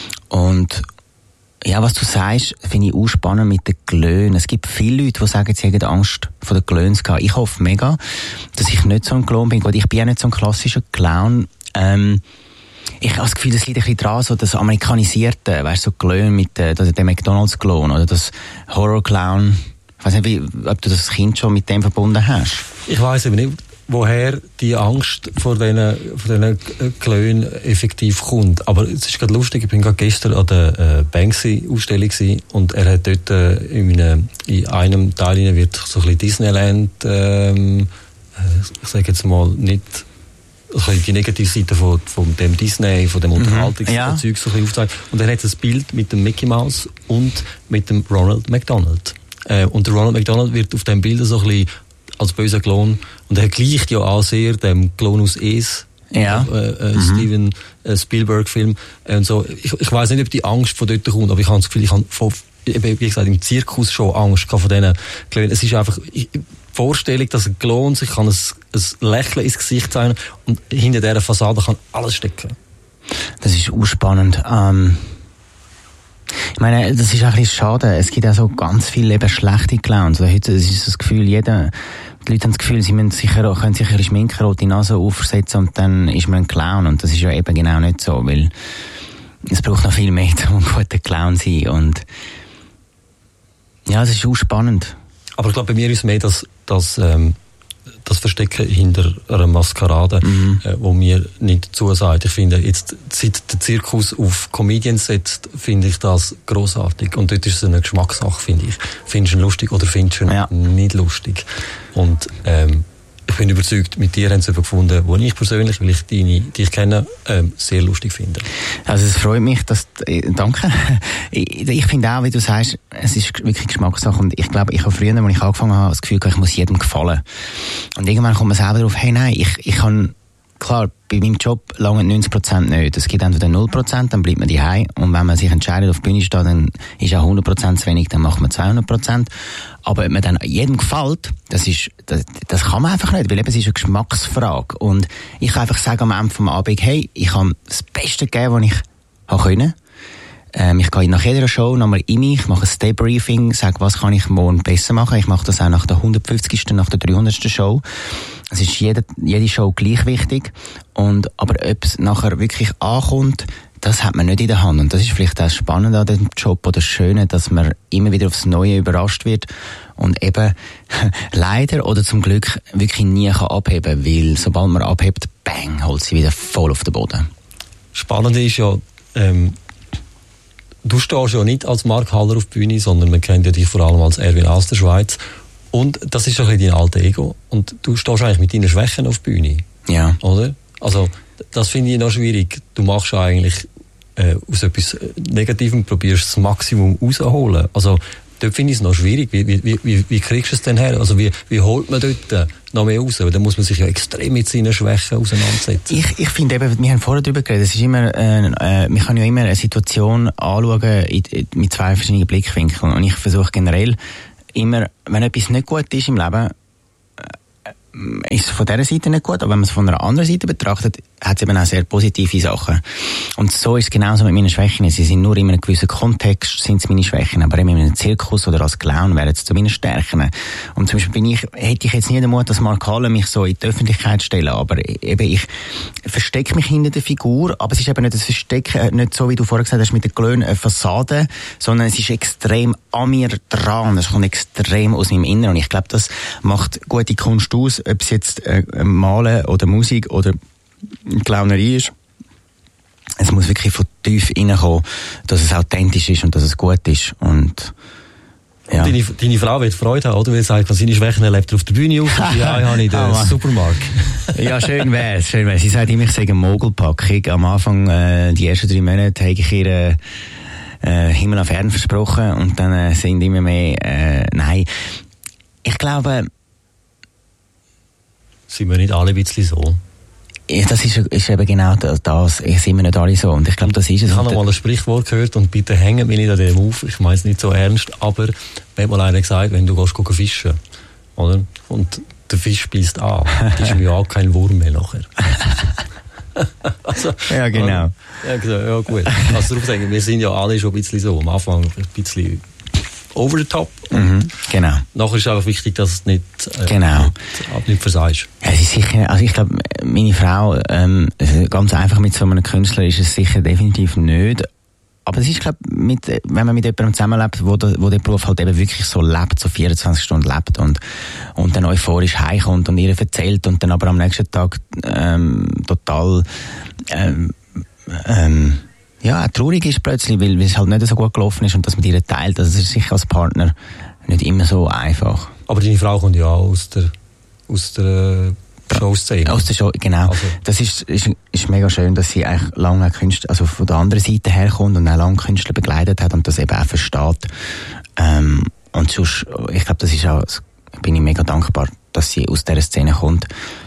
Und ja, was du sagst, finde ich auch spannend mit den Glöhn. Es gibt viele Leute, die sagen, sie haben Angst vor den Glöhn zu gehen. Ich hoffe mega, dass ich nicht so ein Clown bin. Ich bin ja nicht so ein klassischer Clown. Ähm, ich habe das Gefühl, das liegt ein bisschen dran, so das Amerikanisierte, weißt du, so Glöhn mit äh, dem McDonalds-Clown oder das Horror-Clown. Ich weiss nicht, wie, ob du das Kind schon mit dem verbunden hast. Ich weiss eben nicht, woher die Angst vor diesen, vor diesen Glöhn effektiv kommt. Aber es ist gerade lustig, ich bin gerade gestern an der äh, Banksy-Ausstellung gewesen und er hat dort äh, in, einem, in einem Teil wird so ein bisschen Disneyland, ähm, ich sage jetzt mal nicht, also die negative Seite von, von dem Disney, von dem Unterhaltungszeug ja. so ein bisschen aufgezeigt. Und er hat ein Bild mit dem Mickey Mouse und mit dem Ronald McDonald. Äh, und der Ronald McDonald wird auf dem Bild so ein bisschen als böser Klon. Und er gleicht ja auch sehr dem Klon aus Es, ja. äh, äh, mhm. Steven äh, Spielberg-Film. Und so. Ich, ich weiss nicht, ob die Angst von dort kommt, aber ich habe das Gefühl, ich habe von, wie gesagt, im Zirkus schon Angst vor diesen Klonen. Es ist einfach ich, die Vorstellung, dass ein Klon sich kann ein, ein Lächeln ins Gesicht zeigen und hinter dieser Fassade kann alles stecken. Das ist urspannend. Ähm Ich meine, das ist ein bisschen schade. Es gibt auch so ganz viele eben schlechte Clowns. Also heute ist das Gefühl, jeder, die Leute haben das Gefühl, sie müssen sicher, können sich ihre Schminke rot in die Nase aufsetzen und dann ist man ein Clown. Und das ist ja eben genau nicht so, weil es braucht noch viel mehr, um ein guter Clown zu sein. Und ja, es ist auch spannend. Aber ich glaube, bei mir ist mehr das, das, ähm, das Verstecken hinter einer Maskerade, mhm. äh, wo mir nicht zusagt. Ich finde, jetzt, seit der Zirkus auf Comedians setzt, finde ich das grossartig. Und dort ist es eine Geschmackssache, finde ich. Findest du ihn lustig oder findest du ihn ja. nicht lustig? Und, ähm, ich bin überzeugt, mit dir haben sie gefunden, wo ich persönlich, weil ich deine, die ich kenne, ähm, sehr lustig finde. Also es freut mich, dass, äh, danke. Ich, ich finde auch, wie du sagst, es ist wirklich Geschmackssache und ich glaube, ich habe früher, als ich angefangen habe, das Gefühl, ich muss jedem gefallen. Und irgendwann kommt man selber darauf, hey nein, ich, ich kann, klar, bei meinem Job lange neunzig Prozent nicht. Es gibt entweder null Prozent, dann bleibt man daheim. Und wenn man sich entscheidet, auf die Bühne steht, dann ist auch hundert Prozent zu wenig, dann macht man zweihundert Prozent. Aber ob man dann jedem gefällt, das ist, das, das kann man einfach nicht, weil eben es ist eine Geschmacksfrage. Und ich kann einfach sagen am Ende vom Abend, hey, ich habe das Beste gegeben, was ich habe können. Ähm, ich gehe nach jeder Show nochmal in mich, mache ein Debriefing, sage, was kann ich morgen besser machen. Ich mache das auch nach der hundertfünfzigsten nach der dreihundertsten Show. Es ist jede, jede Show gleich wichtig. Und, aber ob es nachher wirklich ankommt, das hat man nicht in der Hand. Und das ist vielleicht auch spannend an dem Job oder das Schöne, dass man immer wieder aufs Neue überrascht wird und eben leider oder zum Glück wirklich nie kann abheben, weil sobald man abhebt, bang, holt sie wieder voll auf den Boden. Spannend ist ja, ähm, du stehst ja nicht als Mark Haller auf die Bühne, sondern man kennt ja dich vor allem als Erwin aus der Schweiz. Und das ist ein bisschen dein alter Ego. Und du stehst eigentlich mit deinen Schwächen auf die Bühne. Ja. Oder? Also, das finde ich noch schwierig. Du machst eigentlich äh, aus etwas Negativem, probierst das Maximum rauszuholen. Also, dort finde ich es noch schwierig. Wie, wie, wie, wie kriegst du es denn her? Also, wie, wie holt man dort noch mehr raus? Weil dann muss man sich ja extrem mit seinen Schwächen auseinandersetzen. Ich, ich finde eben, wir haben vorher darüber geredet, es ist immer, äh, äh, man kann ja immer eine Situation anschauen in, in, mit zwei verschiedenen Blickwinkeln. Und ich versuche generell immer, wenn etwas nicht gut ist im Leben, äh, ist es von dieser Seite nicht gut, aber wenn man es von einer anderen Seite betrachtet, hat es eben auch sehr positive Sachen. Und so ist es genauso mit meinen Schwächen. Sie sind nur in einem gewissen Kontext, sind es meine Schwächen, aber eben in einem Zirkus oder als Clown wären es zu meinen Stärken. Und zum Beispiel bin ich, hätte ich jetzt nie den Mut, dass Mark Haller mich so in die Öffentlichkeit stellen, aber eben ich verstecke mich hinter der Figur, aber es ist eben nicht das Verstecken, nicht so wie du vorher gesagt hast, mit der Glöhn eine Fassade, sondern es ist extrem an mir dran, es kommt extrem aus meinem Inneren. Und ich glaube, das macht gute Kunst aus, ob es jetzt äh, Malen oder Musik oder Clownerie ist. Es muss wirklich von tief reinkommen, dass es authentisch ist und dass es gut ist. Und, ja. und deine, deine Frau wird Freude haben, oder? Weil sie sagt, seine Schwächen erlebt er auf der Bühne aus und die eine habe ich in den oh, Supermarkt. Ja, schön wär's, schön wär's. Sie sagt immer, ich sage eine Mogelpackung. Am Anfang, äh, die ersten drei Monate, habe ich ihr äh, Himmel auf Erden versprochen und dann äh, sind immer mehr, äh, nein. Ich glaube... Sind wir nicht alle ein bisschen so? Das ist, ist eben genau das. Ich sind wir nicht alle so. Und ich glaube, das ist es. Ich habe noch mal ein Sprichwort gehört und bitte hängen mich nicht an dem auf. Ich meine es nicht so ernst, aber mir hat mal einer gesagt, wenn du gehst gucken fischen, oder? Und der Fisch beißt an, dann ist mir ja kein Wurm mehr nachher. Also, ja, genau. Ja, ja gut. Also darum sagen, wir sind ja alle schon ein bisschen so. Am Anfang ein bisschen over the top. Mhm, genau. Nachher ist es einfach wichtig, dass es nicht, äh, genau. nicht, nicht versagst. Ja, es ist sicher, also ich glaube, meine Frau, ähm, ganz einfach mit so einem Künstler ist es sicher definitiv nicht. Aber es ist, glaube mit, wenn man mit jemandem zusammenlebt, wo der, wo der Beruf halt eben wirklich so lebt, so vierundzwanzig Stunden lebt und, und dann euphorisch heimkommt und ihr erzählt und dann aber am nächsten Tag, ähm, total, ähm, ähm, ja, traurig ist plötzlich, weil, weil es halt nicht so gut gelaufen ist und dass man die teilt. Also das ist sicher als Partner nicht immer so einfach. Aber deine Frau kommt ja auch aus der, aus der Showszene. Aus der Show, genau. Also. Das ist, ist, ist mega schön, dass sie eigentlich lange Künstler, also von der anderen Seite herkommt und auch lange Künstler begleitet hat und das eben auch versteht. Ähm, und sonst, ich glaube, das ist auch, bin ich mega dankbar, dass sie aus dieser Szene kommt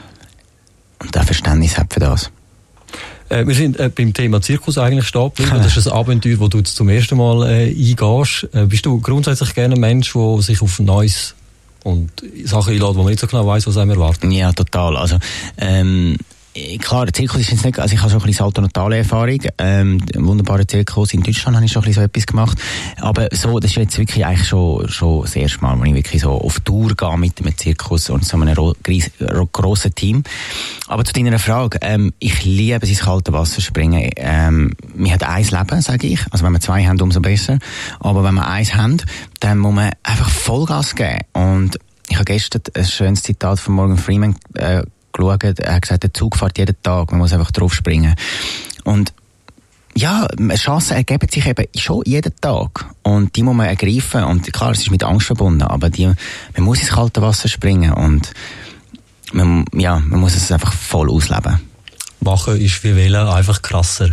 und auch Verständnis hat für das. Äh, wir sind äh, beim Thema Zirkus eigentlich stehen geblieben. Das ist ein Abenteuer, wo du jetzt zum ersten Mal äh, eingehst. Äh, bist du grundsätzlich gerne ein Mensch, der sich auf Neues und Sachen einlädt, wo man nicht so genau weiss, was einem erwartet? Ja, total. Also, ähm, klar, der Zirkus ist jetzt nicht, also ich habe schon ein bisschen salto-natale Erfahrung, ähm, ein wunderbarer Zirkus, in Deutschland habe ich schon ein bisschen so etwas gemacht, aber so, das ist jetzt wirklich eigentlich schon, schon das erste Mal, wo ich wirklich so auf Tour gehe mit einem Zirkus und so einem grossen Team. Aber zu deiner Frage, ähm, ich liebe es ins kalte Wasser springen, ähm, wir haben ein Leben, sage ich, also wenn wir zwei haben, umso besser, aber wenn wir eins haben, dann muss man einfach Vollgas geben und ich habe gestern ein schönes Zitat von Morgan Freeman äh, geschaut, er hat gesagt, der Zug fährt jeden Tag, man muss einfach drauf springen. Und ja, Chancen ergeben sich eben schon jeden Tag. Und die muss man ergreifen. Und klar, es ist mit Angst verbunden, aber die, man muss ins kalte Wasser springen und man, ja, man muss es einfach voll ausleben. Machen ist wie wählen einfach krasser.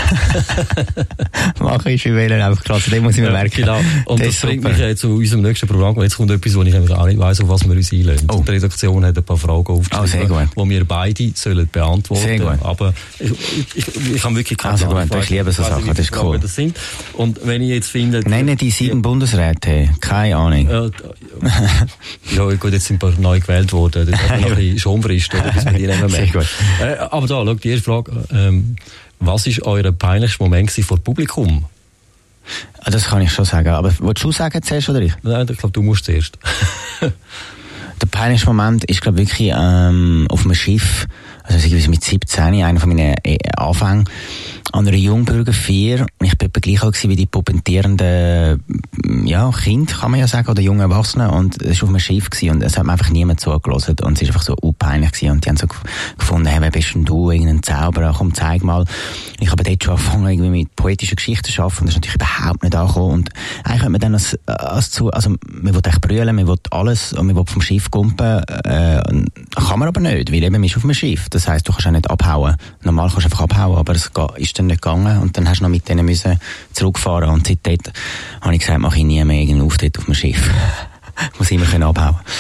Machen ist wie wählen einfach krasser, den muss ich mir ja, merken. Genau. Und das, das bringt mich äh, zu unserem nächsten Programm. Jetzt kommt etwas, wo ich nämlich auch nicht weiss, auf was wir uns einlösen. Oh. Die Redaktion hat ein paar Fragen aufgeschrieben, oh, die wir beide sollen beantworten. Sehr gut. Aber ich, ich, ich, ich habe wirklich keine also Ahnung. Ich liebe so Sachen, das ist cool. Das sind. Und wenn ich jetzt finde... Nennen die sieben ja. Bundesräte, keine Ahnung. Ja, ja, gut, jetzt sind ein paar neu gewählt worden. Das hat noch ein bisschen Schonfrist, oder? Bis wir die nehmen mehr. Sehr gut. Äh, aber da, schau, die erste Frage, ähm, was war euer peinlichster Moment vor Publikum? Das kann ich schon sagen, aber willst du sagen zuerst oder ich? Nein, ich glaube, du musst zuerst. Der peinlichste Moment ist, glaube ich, wirklich ähm, auf einem Schiff, also mit siebzehn, einer von meinen Anfängen, an einer Jungbürgerfeier. Und ich bin etwa gleich auch wie die pubertierenden, ja, Kinder, kann man ja sagen, oder junge Erwachsenen. Und es war auf einem Schiff gewesen, und es hat mir einfach niemand zugelassen. Und es war einfach so unpeinlich gewesen. Und die haben so gefunden, hey, wer bist denn du? Irgendein Zauberer? Komm, zeig mal. Ich habe dort schon angefangen, irgendwie mit poetischen Geschichten zu arbeiten. Und das ist natürlich überhaupt nicht angekommen. Und eigentlich hat man dann als, als zu, also, man will echt brüllen, man will alles, und man will vom Schiff kumpen, äh, kann man aber nicht, weil eben man ist auf einem Schiff. Das heisst, du kannst auch nicht abhauen. Normal kannst du einfach abhauen, aber es ist dann nicht gegangen. Und dann hast du noch mit denen müssen zurückfahren. Und seitdem habe ich gesagt, mache ich nie mehr irgendeinen Auftritt auf dem Schiff. Ich muss immer können abhauen.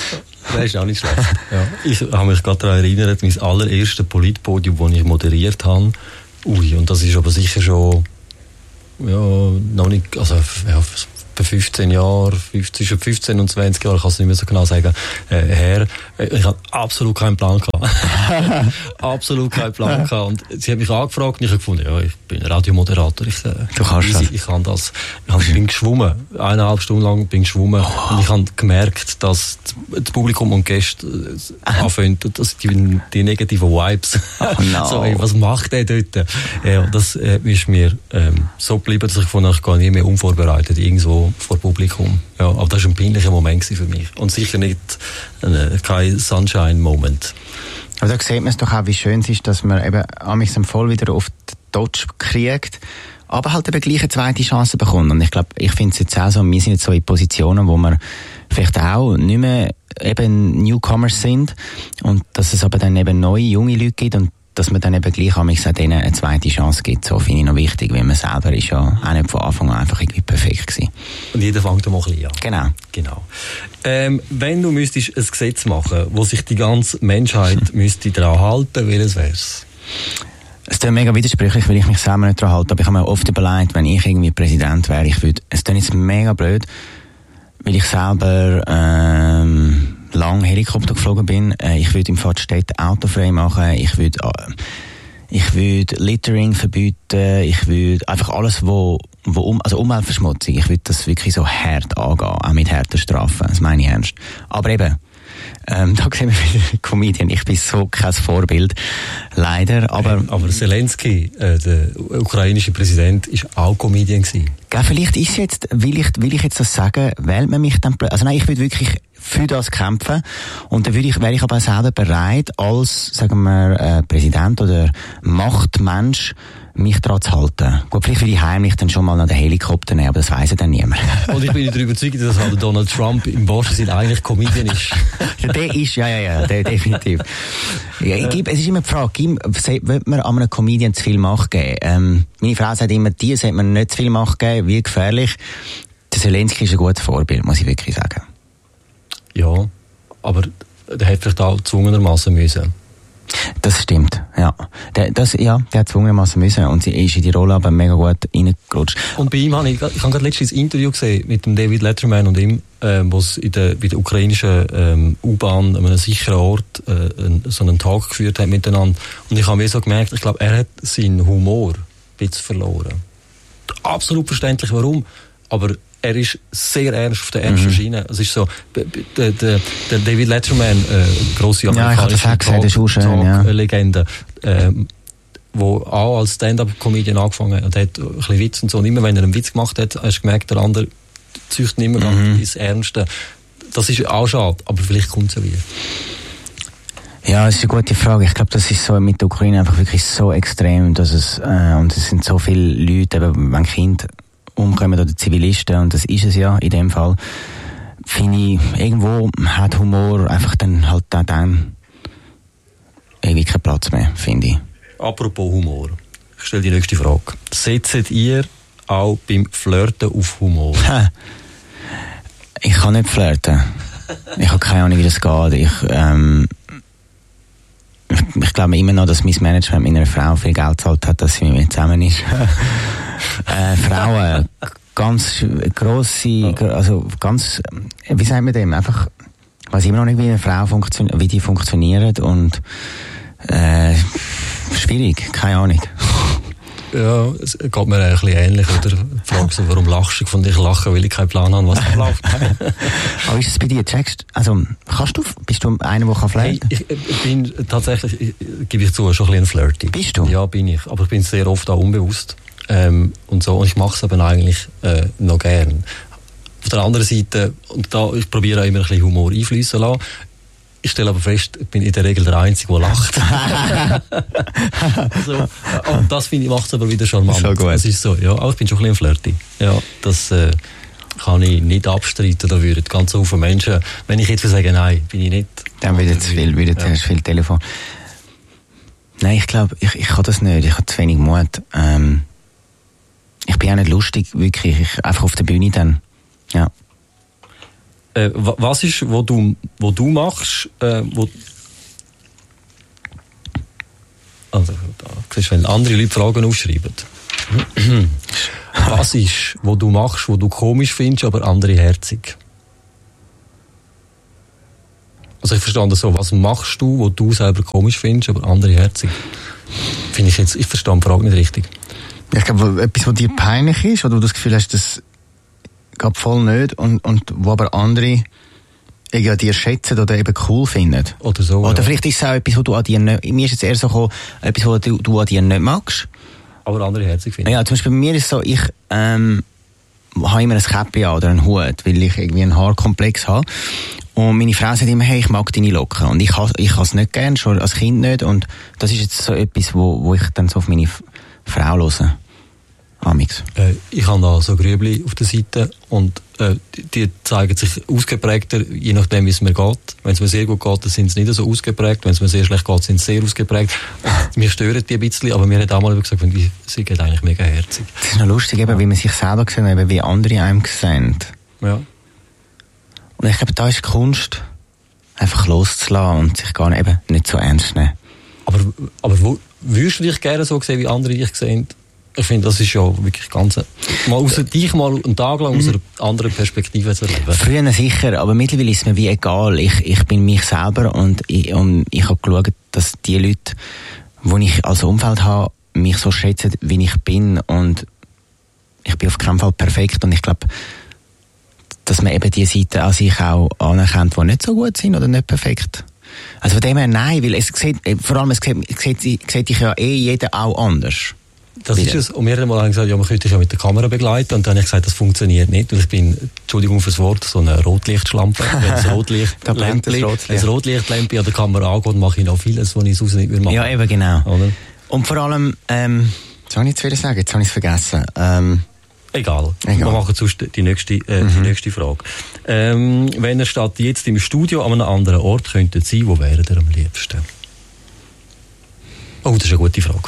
Das ist auch nicht schlecht. Ja. Ich habe mich gerade daran erinnert, mein allererstes Politpodium, das ich moderiert habe. Ui, und das ist aber sicher schon, ja, noch nicht, also, ja, bei fünfzehn Jahren, zwischen fünfzehn und zwanzig Jahren, ich kann es nicht mehr so genau sagen, äh, her. Ich hatte absolut keinen Plan gehabt. absolut keinen Plan gehabt. Und sie hat mich angefragt und ich habe gefunden, ja, ich bin Radiomoderator. Ich, äh, du kannst easy, das. Ich kann das. Ich hab, bin geschwommen. Eineinhalb Stunden lang bin geschwommen. Oh. Und ich habe gemerkt, dass das Publikum und Gäste äh, anfangen, dass die, die negativen Vibes. Oh no. so, ey, was macht der dort? Ja, das äh, ist mir ähm, so geblieben, dass ich gefunden habe, ich gehe nie mehr unvorbereitet irgendwo vor Publikum. Ja, aber das war ein peinlicher Moment für mich. Und sicher nicht äh, kein Sunshine-Moment. Aber da sieht man es doch auch, wie schön es ist, dass man eben amigs voll wieder auf den Touch kriegt, aber halt eben gleich eine zweite Chance bekommt. Und ich glaube, ich finde es jetzt auch so, wir sind jetzt so in Positionen, wo wir vielleicht auch nicht mehr eben Newcomers sind und dass es aber dann eben neue, junge Leute gibt und dass man dann eben gleich amigs auch denen eine zweite Chance gibt. So finde ich noch wichtig, weil man selber ist ja auch nicht von Anfang an einfach irgendwie perfekt gewesen. Und jeder fängt mal ein bisschen an. Genau. Genau. Ähm, wenn du müsstest ein Gesetz machen, wo sich die ganze Menschheit müsste daran halten, welches wär's? Es klingt mega widersprüchlich, weil ich mich selber nicht daran halte, aber ich habe mir oft überlegt, wenn ich irgendwie Präsident wäre, ich würde, es klingt jetzt mega blöd, weil ich selber ähm, lang Helikopter geflogen bin. Äh, ich würde im Fall die Städte autofrei machen. Ich würde äh, ich würde Littering verbieten. Ich würde einfach alles, wo, wo um, also Umweltverschmutzung, ich würde das wirklich so hart angehen, auch mit harten Strafen. Das meine ich ernst. Aber eben, ähm, da sehen wir wieder Comedian. Ich bin so kein Vorbild, leider. Aber, ähm, aber Zelensky, äh, der ukrainische Präsident, ist auch Comedian gewesen. Ja, vielleicht ist jetzt, will ich, will ich jetzt das sagen, wählt man mich dann, also nein, ich würde wirklich für das kämpfen und dann würde ich, wäre ich aber selber bereit, als, sagen wir, äh, Präsident oder Machtmensch, mich daran zu halten. Gut, vielleicht würde ich heimlich dann schon mal nach den Helikopter nehmen, aber das weiss ja dann niemand. Und ich bin darüber überzeugt, dass halt Donald Trump im wahrsten Sinne eigentlich Comedian ist. Ja, der ist, ja, ja, ja, der, definitiv. Ja, ich gebe, es ist immer die Frage, will man an einem Comedian zu viel Macht geben? Ähm, meine Frau sagt immer, dir sollte man nicht zu viel Macht geben, wie gefährlich. Der Zelensky ist ein gutes Vorbild, muss ich wirklich sagen. Ja, aber der hätte vielleicht auch gezwungenermassen müssen. Das stimmt, ja. Der, das, ja, der hat zwungenermassen müssen und sie ist in die Rolle aber mega gut reingerutscht. Und bei ihm habe ich, ich habe gerade letztens ein Interview gesehen mit dem David Letterman und ihm, äh, wo es in der, bei der ukrainischen ähm, U-Bahn an einem sicheren Ort äh, so einen Tag geführt hat miteinander. Und ich habe mir so gemerkt, ich glaube, er hat seinen Humor ein bisschen verloren. Absolut verständlich, warum, aber er ist sehr ernst auf der ernsten mhm. Schiene. Es ist so, der, der, der David Letterman, äh, grosse amerikanische ja, Talk-Legende, äh, wo auch als Stand-Up-Comedian angefangen hat, und hat ein bisschen Witz und so. Und immer wenn er einen Witz gemacht hat, hast du gemerkt, der andere züchtet nicht mehr mhm. ins Ernste. Das ist auch schade, aber vielleicht kommt es ja wieder. Ja, das ist eine gute Frage. Ich glaube, das ist so mit der Ukraine einfach wirklich so extrem, dass es, äh, und es sind so viele Leute, eben, wenn Kinder umkommen oder Zivilisten, und das ist es ja in dem Fall, finde ich, irgendwo hat Humor einfach dann halt dann irgendwie keinen Platz mehr, finde ich. Apropos Humor, ich stelle die nächste Frage. Setzt ihr auch beim Flirten auf Humor? Ich kann nicht flirten. Ich habe keine Ahnung, wie das geht. Ich, ähm, ich, ich glaube immer noch, dass mein Management meiner Frau viel Geld gezahlt hat, dass sie mit mir zusammen ist. Äh, Frauen, ganz grosse, also ganz, wie sagt man dem, einfach, ich weiss immer noch nicht, wie eine Frau funktioniert, wie die funktioniert und äh, schwierig, keine Ahnung. Ja, es geht mir ein bisschen ähnlich, oder? Fragst du, warum lachst du? Von dich lachen, weil ich keinen Plan habe, was da läuft. Aber ist es bei dir, checkst, also, kannst du, bist du einer, der flirten kann? Hey, ich, ich bin tatsächlich, ich, gebe ich zu, schon ein bisschen flirty. Bist du? Ja, bin ich, aber ich bin sehr oft auch unbewusst. Ähm, und so, und ich mache es aber eigentlich äh, noch gern. Auf der anderen Seite, und da, ich probiere auch immer ein bisschen Humor einfließen lassen. Ich stelle aber fest, ich bin in der Regel der Einzige, der lacht. also, und das finde ich, macht es aber wieder charmant. So gut. Das ist so, ja. Aber ich bin schon ein bisschen flirty. Ja, das äh, kann ich nicht abstreiten. Da würden ganz viele Menschen, wenn ich jetzt sagen, nein, bin ich nicht. Dann würde zu viel, würde ja. viel Telefon. Nein, ich glaube, ich, ich kann das nicht. Ich habe zu wenig Mut. Ähm, ich bin auch nicht lustig, wirklich. Ich, einfach auf der Bühne dann. Ja. Äh, was ist, wo du, wo du machst, äh, wo also, da siehst du, wenn andere Leute Fragen aufschreiben. Was ist, wo du machst, wo du komisch findest, aber andere herzig? Also ich verstehe das so, was machst du, wo du selber komisch findest, aber andere herzig? Finde ich jetzt, ich verstehe die Frage nicht richtig. Ich glaube, etwas, was dir peinlich ist, oder wo du das Gefühl hast, das geht voll nicht, und, und wo aber andere ja, dir schätzen oder eben cool finden. Oder so, Oder ja. Vielleicht ist es auch etwas, was du an dir nicht, mir ist jetzt eher so gekommen, etwas, was du, du an dir nicht magst. Aber andere herzig finden. Ja, zum Beispiel bei mir ist es so, ich ähm, habe immer ein Käppchen an oder einen Hut, weil ich irgendwie einen Haarkomplex habe. Und meine Frau sagt immer, hey, ich mag deine Locken. Und ich habe ich es nicht gern, schon als Kind nicht. Und das ist jetzt so etwas, wo, wo ich dann so auf meine F- Frau höre. Amix. Äh, ich habe da so Grübli auf der Seite und äh, die, die zeigen sich ausgeprägter, je nachdem wie es mir geht. Wenn es mir sehr gut geht, dann sind sie nicht so ausgeprägt. Wenn es mir sehr schlecht geht, sind sie sehr ausgeprägt. Mir stören die ein bisschen, aber mir hat auch mal gesagt, sie geht eigentlich mega herzig. Das ist noch lustig, eben, wie man sich selber sieht, eben wie andere einem sehen. Ja. Und ich glaube, da ist die Kunst, einfach loszulassen und sich gar nicht, eben nicht so ernst nehmen. Aber, aber wo, würdest du dich gerne so sehen, wie andere dich sehen? Ich finde, das ist ja wirklich ganz... Mal aus, dich mal einen Tag lang aus einer anderen Perspektive zu erleben. Früher sicher, aber mittlerweile ist es mir wie egal. Ich, ich bin mich selber und ich, und ich habe geschaut, dass die Leute, die ich als Umfeld habe, mich so schätzen, wie ich bin. Und ich bin auf keinen Fall perfekt. Und ich glaube, dass man eben die Seiten an sich auch anerkennt, die nicht so gut sind oder nicht perfekt. Also von dem her nein, weil es sieht, vor allem es sieht, sieht, sieht dich ja eh jeder auch anders. Das Bitte. ist es. Und wir haben mal gesagt, ja, man könnte dich ja mit der Kamera begleiten. Und dann habe ich gesagt, das funktioniert nicht. Und ich bin, Entschuldigung fürs Wort, so eine Rotlichtschlampe. Wenn ein Rotlichtlämpchen, ein Rotlichtlämpchen an der Kamera angeht, mache ich noch vieles, was ich sonst nicht machen würde. Ja, eben genau. Oder? Und vor allem, ähm, jetzt soll ich jetzt wieder sagen, jetzt habe ich es vergessen. Ähm, Egal. Egal. Wir machen sonst die nächste, äh, Mhm. die nächste Frage. Ähm, wenn ihr statt jetzt im Studio an einem anderen Ort könntet sein, wo wäre ihr am liebsten? Oh, das ist eine gute Frage.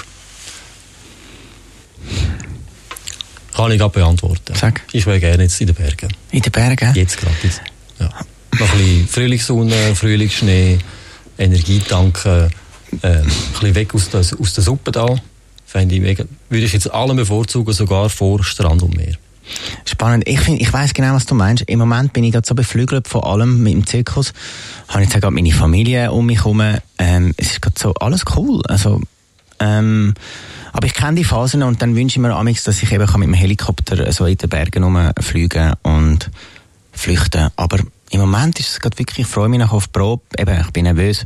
Kann ich gerade beantworten. Sag. Ich wäre gerne jetzt in den Bergen. in den Bergen? Jetzt gerade. Jetzt. Ja. Noch ein bisschen Frühlingssonne, Frühlingsschnee, Energie tanken, äh, ein bisschen weg aus der, aus der Suppe da. Fände ich mega. Würde ich jetzt alle bevorzugen, sogar vor Strand und Meer. Spannend. Ich finde, ich weiss genau, was du meinst. Im Moment bin ich gerade so beflügelt von allem mit dem Zirkus. Habe jetzt auch gerade meine Familie um mich herum. Ähm, es ist gerade so alles cool. Also, ähm, aber ich kenne die Phasen und dann wünsche ich mir amigs, dass ich eben mit dem Helikopter so in den Bergen rumfliegen und flüchten. Aber im Moment ist es gerade wirklich, ich freue mich noch auf die Probe. Eben, ich bin nervös.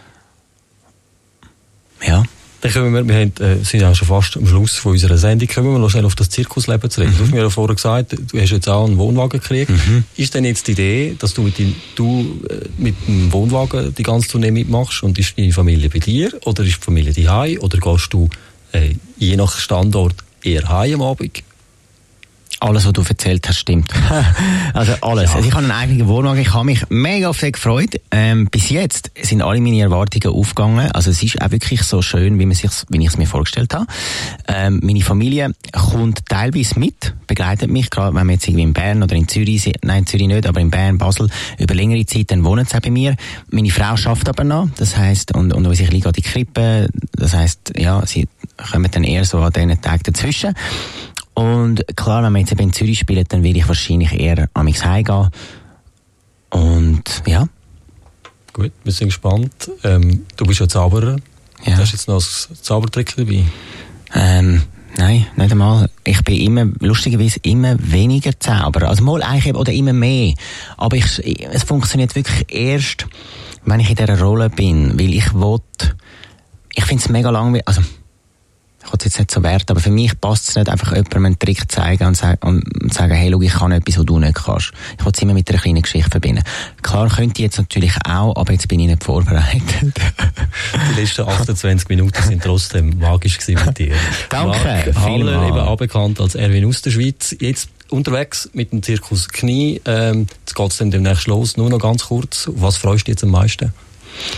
Ja. Dann kommen wir, wir haben, äh, sind ja schon fast am Schluss von unserer Sendung, kommen wir noch schnell auf das Zirkusleben zu reden. Mhm. Du hast mir ja vorher gesagt, du hast jetzt auch einen Wohnwagen gekriegt. Mhm. Ist denn jetzt die Idee, dass du mit, dem, du, äh, mit dem Wohnwagen die ganze Tournee mitmachst und ist deine Familie bei dir oder ist die Familie daheim oder gehst du äh, je nach Standort eher heim am Abend? Alles, was du erzählt hast, stimmt. Also alles. Ja. Also ich habe einen eigenen Wohnwagen. Ich habe mich mega auf den gefreut. Ähm, bis jetzt sind alle meine Erwartungen aufgegangen. Also es ist auch wirklich so schön, wie, man sich's, wie ich es mir vorgestellt habe. Ähm, meine Familie kommt teilweise mit, begleitet mich, gerade wenn wir jetzt irgendwie in Bern oder in Zürich sind. Nein, in Zürich nicht, aber in Bern, Basel, über längere Zeit, dann wohnen sie auch bei mir. Meine Frau arbeitet aber noch. Das heisst, und, und ich liege an die Krippe. Das heisst, ja, sie kommen dann eher so an diesen Tagen dazwischen. Und klar, wenn wir jetzt eben in Zürich spielen, dann will ich wahrscheinlich eher am X heimgehen. Und ja. Gut, wir sind gespannt. Ähm, du bist ja Zauberer. Ja. Hast du jetzt noch ein Zaubertrick dabei? Ähm, nein, nicht einmal. Ich bin immer, lustigerweise, immer weniger Zauberer. Also mal eigentlich, oder immer mehr. Aber ich, es funktioniert wirklich erst, wenn ich in dieser Rolle bin. Weil ich will, ich finde es mega langweilig, also, ich will es jetzt nicht so werten, aber für mich passt es nicht, einfach jemandem einen Trick zeigen und, sagen, und sagen, hey, schau, ich kann etwas, was du nicht kannst. Ich will es immer mit einer kleinen Geschichte verbinden. Klar könnte ich jetzt natürlich auch, aber jetzt bin ich nicht vorbereitet. Die letzten achtundzwanzig Minuten sind trotzdem magisch gewesen mit dir. Danke. Marc Haller, eben auch bekannt als Erwin aus der Schweiz. Jetzt unterwegs mit dem Zirkus Knie. Ähm, jetzt geht es dann demnächst los. Nur noch ganz kurz. Auf was freust du dich jetzt am meisten?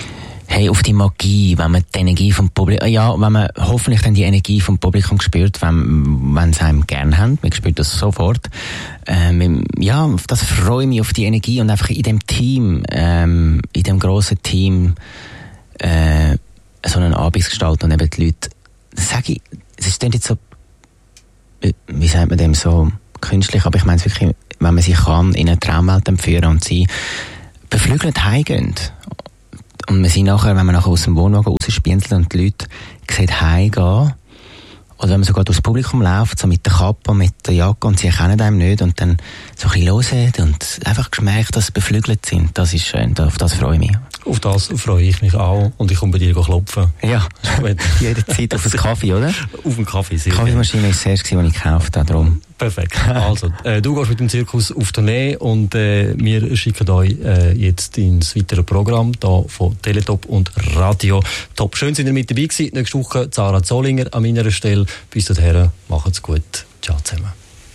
Hey, auf die Magie, wenn man die Energie vom Publikum, ja, wenn man hoffentlich dann die Energie vom Publikum spürt, wenn, wenn sie einem gern haben, man spürt das sofort. Ähm, ja, auf das freue ich mich, auf die Energie und einfach in dem Team, ähm, in dem grossen Team, äh, so einen Abend gestalten und eben die Leute, das sage ich, es ist jetzt so, wie sagt man dem, so künstlich, aber ich meine es wirklich, wenn man sich kann, in eine Traumwelt entführen und sie beflügelt heimgehen. Und wir sind nachher, wenn man nachher aus dem Wohnwagen rausspienzelt und die Leute sehen heimgehen, oder wenn man sogar durchs Publikum läuft, so mit der Kappe, mit der Jacke und sie erkennen einem nicht und dann so ein bisschen hören und einfach gemerkt, dass sie beflügelt sind, das ist schön, auf das freue ich mich. Auf das freue ich mich auch und ich komme bei dir klopfen. Ja, jederzeit auf einen Kaffee, oder? Auf einen Kaffee, sehr Die Kaffeemaschine war das erste, was ich gekauft habe, darum. Perfekt. Also, äh, du gehst mit dem Zirkus auf Tournee und äh, wir schicken euch äh, jetzt ins weitere Programm da von Teletop und Radio Top. Schön, sind ihr mit dabei gewesen. Nächste Woche Sarah Zollinger an meiner Stelle. Bis dahin, macht's gut. Ciao zusammen.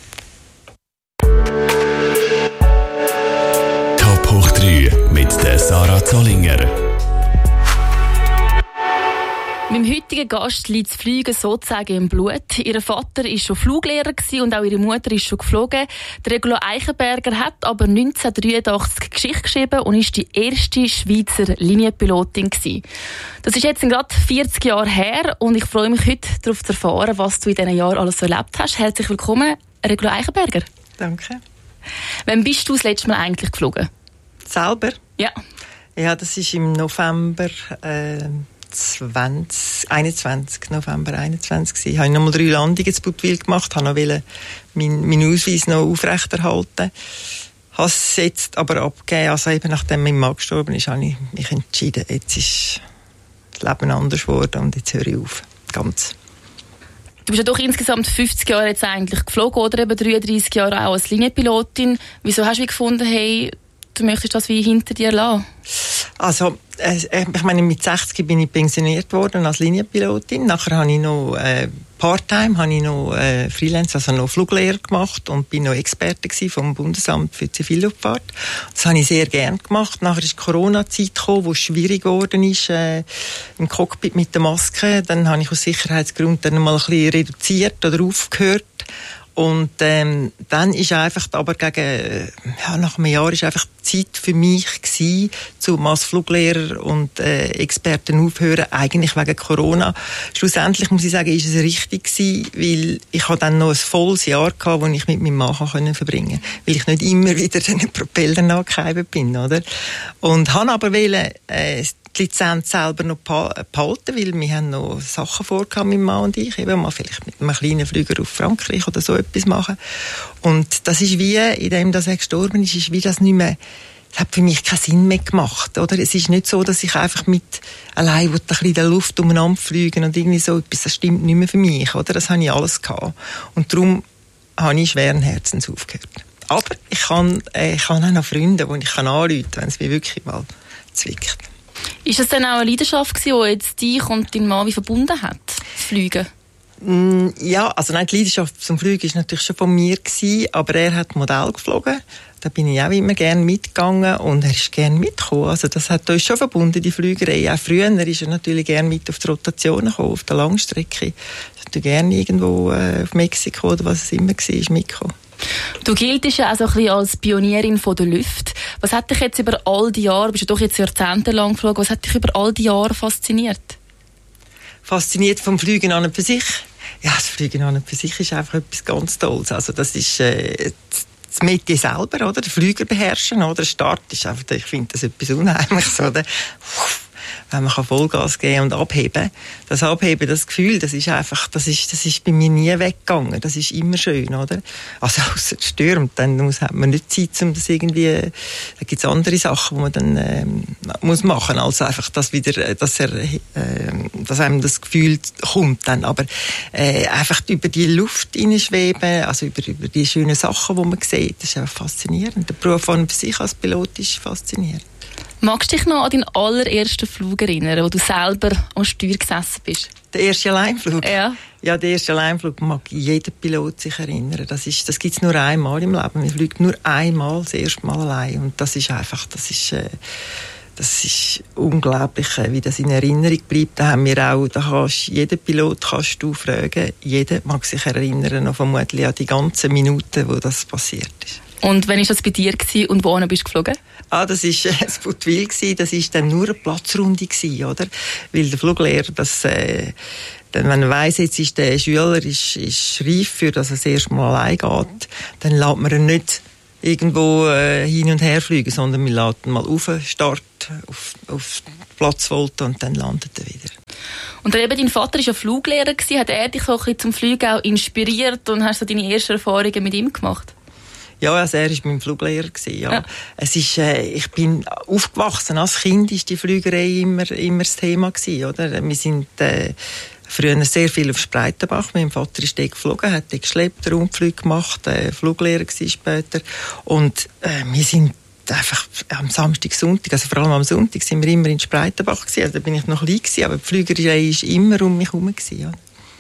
Top hoch drei mit der Sarah Zollinger. Meinem heutigen Gast liegt das Fliegen sozusagen im Blut. Ihr Vater war schon Fluglehrer und auch ihre Mutter ist schon geflogen. Die Regula Eichenberger hat aber neunzehnhundertdreiundachtzig Geschichte geschrieben und ist die erste Schweizer Linienpilotin gewesen. Das ist jetzt gerade vierzig Jahre her und ich freue mich heute darauf zu erfahren, was du in diesen Jahren alles so erlebt hast. Herzlich willkommen, Regula Eichenberger. Danke. Wann bist du das letzte Mal eigentlich geflogen? Selber? Ja. Ja, das ist im November äh, zwanzig einundzwanzig, November einundzwanzig. Ich habe nochmal drei Landungen in Bouteville gemacht, habe noch meinen mein Ausweis noch aufrechterhalten. Habe es jetzt aber abgegeben, also eben nachdem mein Mann gestorben ist, habe ich mich entschieden, jetzt ist das Leben anders geworden und jetzt höre ich auf. Ganz. Du bist ja doch insgesamt fünfzig Jahre jetzt eigentlich geflogen oder eben dreiunddreissig Jahre auch als Linienpilotin. Wieso hast du gefunden, hey, du möchtest das wie hinter dir lassen? Also, äh, ich meine, mit sechzig bin ich pensioniert worden als Linienpilotin. Nachher habe ich noch äh, Part-Time, habe ich noch äh, Freelance, also noch Fluglehrer gemacht und bin noch Experte gewesen vom Bundesamt für Zivilluftfahrt. Das habe ich sehr gern gemacht. Nachher ist die Corona-Zeit gekommen, wo es schwierig geworden ist äh, im Cockpit mit der Maske. Dann habe ich aus Sicherheitsgründen dann mal ein bisschen reduziert oder aufgehört. Und ähm, dann ist einfach aber gegen, ja, nach einem Jahr ist einfach die Zeit für mich gewesen, zum als Fluglehrer und äh, Experten aufhören, eigentlich wegen Corona. Schlussendlich muss ich sagen, ist es richtig gewesen, weil ich hatte dann noch ein volles Jahr gehabt, wo ich mit meinem Mann können verbringen konnte, weil ich nicht immer wieder den Propeller nachgehalten bin, oder? Und habe aber wollen, äh, die Lizenz selber noch behalten, weil wir haben noch Sachen vorgehabt, mein Mann und ich, eben mal vielleicht mit einem kleinen Flüger auf Frankreich oder so etwas machen. Und das ist wie, in dem, dass er gestorben ist, ist wie das nicht mehr, das hat für mich keinen Sinn mehr gemacht, oder? Es ist nicht so, dass ich einfach mit allein ein bisschen in der Luft umeinander fliegen und irgendwie so etwas, das stimmt nicht mehr für mich, oder? Das habe ich alles gehabt. Und darum habe ich schweren Herzens aufgehört. Aber ich kann, äh, ich habe auch noch Freunde, die ich anrufen kann, wenn es mich wirklich mal zwickt. Ist das dann auch eine Leidenschaft gewesen, die jetzt dich und deinen Mann wie verbunden hat, das Fliegen? Mm, ja, also nein, die Leidenschaft zum Fliegen war natürlich schon von mir gewesen, aber er hat Modell geflogen. Da bin ich auch immer gerne mitgegangen und er ist gerne mitgekommen. Also das hat uns schon verbunden, die Flügerei. Auch früher ist er natürlich gerne mit auf die Rotation gekommen, auf der Langstrecke. Er ist gerne irgendwo äh, auf Mexiko oder was es immer war, mitgekommen. Du giltest ja auch so ein bisschen als Pionierin von der Luft. Was hat dich jetzt über all die Jahre, bist du doch jetzt jahrzehntelang geflogen, was hat dich über all die Jahre fasziniert? Fasziniert vom Fliegen an und für sich? Ja, das Fliegen an und für sich ist einfach etwas ganz Tolles. Also das ist äh, das Metier selber, oder? Der Flüger beherrschen, oder? Der Start ist einfach, ich finde das etwas Unheimliches, oder? Wenn man Vollgas geben und abheben. Das Abheben, das Gefühl, das ist einfach, das ist, das ist bei mir nie weggegangen. Das ist immer schön, oder? Also, ausser es stürmt, dann muss, hat man nicht Zeit, um das irgendwie, da gibt's andere Sachen, die man dann, ähm, muss machen, als einfach, dass wieder, dass er, äh, dass einem das Gefühl kommt dann. Aber, äh, einfach über die Luft hineinschweben, also über, über die schönen Sachen, die man sieht, das ist einfach faszinierend. Der Beruf an sich als Pilot ist faszinierend. Magst du dich noch an deinen allerersten Flug erinnern, wo du selber am Steuer gesessen bist? Der erste Alleinflug? Ja. Ja, der erste Alleinflug mag jeder Pilot sich erinnern. Das ist, das gibt's nur einmal im Leben. Man fliegt nur einmal das erste Mal allein. Und das ist einfach, das ist, äh, das ist unglaublich, wie das in Erinnerung bleibt. Da haben wir auch, da kannst, jeden Pilot kannst du fragen, jeder mag sich erinnern, noch vermutlich an die ganzen Minuten, wo das passiert ist. Und wann war das bei dir gewesen und wohin bist du geflogen? Ah, das war äh, das Bouteville gewesen. Das war dann nur eine Platzrunde gewesen, oder? Weil der Fluglehrer, das, äh, dann, wenn er weiss, jetzt ist der Schüler ist, ist reif für, dass er das erste Mal allein geht, dann lässt man ihn nicht irgendwo äh, hin und her fliegen, sondern wir lassen ihn mal auf Start, auf, auf Platzvolte und dann landet er wieder. Und dann eben, dein Vater war ja Fluglehrer gewesen. Hat er dich so ein bisschen zum Fliegen auch inspiriert und hast du deine ersten Erfahrungen mit ihm gemacht? Ja, also er war mein Fluglehrer gewesen, ja. ja. Es ist, äh, ich bin aufgewachsen, als Kind war die Flügerei immer, immer das Thema gewesen, oder? Wir sind, äh, früher sehr viel auf Spreitenbach. Mein Vater ist dort geflogen, hat dort geschleppt, Rundflüge gemacht, äh, Fluglehrer gewesen später. Und, äh, wir sind einfach am Samstag, Sonntag, also vor allem am Sonntag sind wir immer in Spreitenbach gewesen. Also da bin ich noch klein gewesen, aber die Flügerei war immer um mich herum gewesen, ja.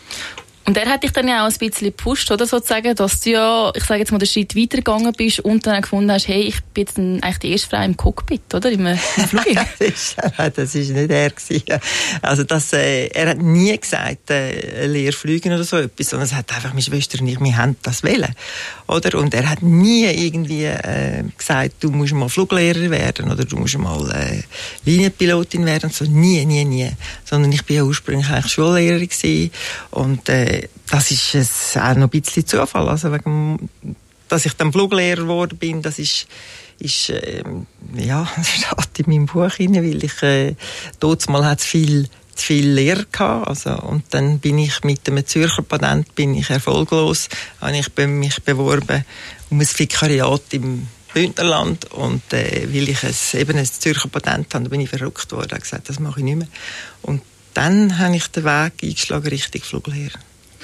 Und er hat dich dann ja auch ein bisschen gepusht, oder, sozusagen, dass du ja, ich sage jetzt mal, den Schritt weitergegangen bist und dann gefunden hast, hey, ich bin jetzt eigentlich die erste Frau im Cockpit, oder, im, im Flug. das war nicht er gewesen. Also das, äh, er hat nie gesagt, äh, Lehrflügen oder so etwas, sondern es hat einfach meine Schwester und ich, wir haben das wollen, oder? Und er hat nie irgendwie äh, gesagt, du musst mal Fluglehrer werden oder du musst mal äh, Linienpilotin werden, so nie, nie, nie. Sondern ich bin ja ursprünglich eigentlich Schullehrerin gewesen und äh, das ist es auch noch ein bisschen Zufall. Also wegen, dass ich dann Fluglehrer geworden bin, das ist, ist äh, ja, das steht in meinem Buch rein, weil ich äh, dort mal hat viel zu viel Lehrer gehabt. Also, und dann bin ich mit einem Zürcher Patent bin ich erfolglos, habe ich mich beworben um ein Vikariat im Bündnerland und äh, weil ich es, eben ein Zürcher Patent habe, bin ich verrückt worden. Ich habe gesagt, das mache ich nicht mehr. Und dann habe ich den Weg eingeschlagen Richtung Fluglehrer.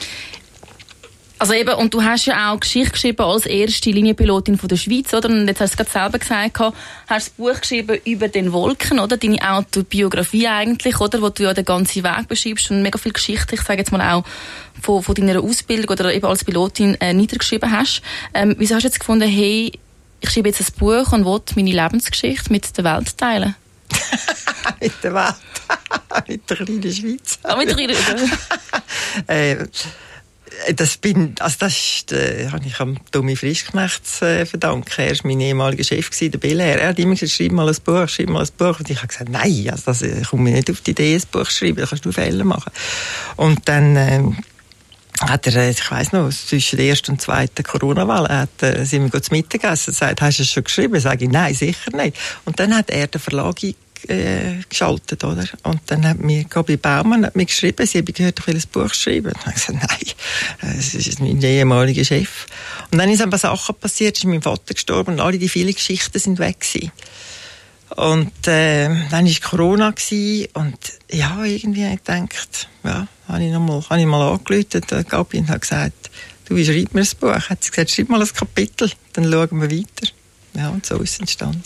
Also eben, und du hast ja auch Geschichte geschrieben als erste Linienpilotin von der Schweiz, oder? Und jetzt hast du es gerade selber gesagt, hast das Buch geschrieben über den Wolken, oder? Deine Autobiografie eigentlich, oder? Wo du ja den ganzen Weg beschreibst und mega viel Geschichte, ich sage jetzt mal auch, von, von deiner Ausbildung oder eben als Pilotin äh, niedergeschrieben hast. Ähm, wieso hast du jetzt gefunden, hey, ich schreibe jetzt ein Buch und will meine Lebensgeschichte mit der Welt teilen? Mit der Welt? Mit der kleinen Schweiz? Ah, mit der kleinen Schweiz. äh, Das bin, also das ist, äh, habe ich am Tommy Frischknecht äh, verdanken. Er war mein ehemaliger Chef gewesen, der Belair. Er hat immer gesagt, schreib mal ein Buch, schreib mal ein Buch. Und ich habe gesagt, nein, also das, ich komme mir nicht auf die Idee, ein Buch zu schreiben, da kannst du Fehler machen. Und dann, ähm, hat er, ich weiss noch, zwischen der ersten und zweiten Corona-Welle, hat, äh, sind wir zu Mittagessen, sagt, hast du es schon geschrieben? Sage ich, nein, sicher nicht. Und dann hat er den Verlag Äh, geschaltet, oder? Und dann hat mir Gabi Baumann hat mir geschrieben, sie habe gehört, ich will ein Buch schreiben. Und dann habe ich gesagt, nein, das ist mein ehemaliger Chef. Und dann ist ein paar Sachen passiert, ist mein Vater gestorben und alle die vielen Geschichten sind weg gewesen. Und äh, dann war Corona gewesen, und ja, irgendwie habe ich gedacht, ja, habe ich noch mal, habe ich mal angerufen, der Gabi, und habe gesagt, du, wie schreib mir ein Buch? Hat sie gesagt, schreib mal ein Kapitel, dann schauen wir weiter. Ja, und so ist es entstanden.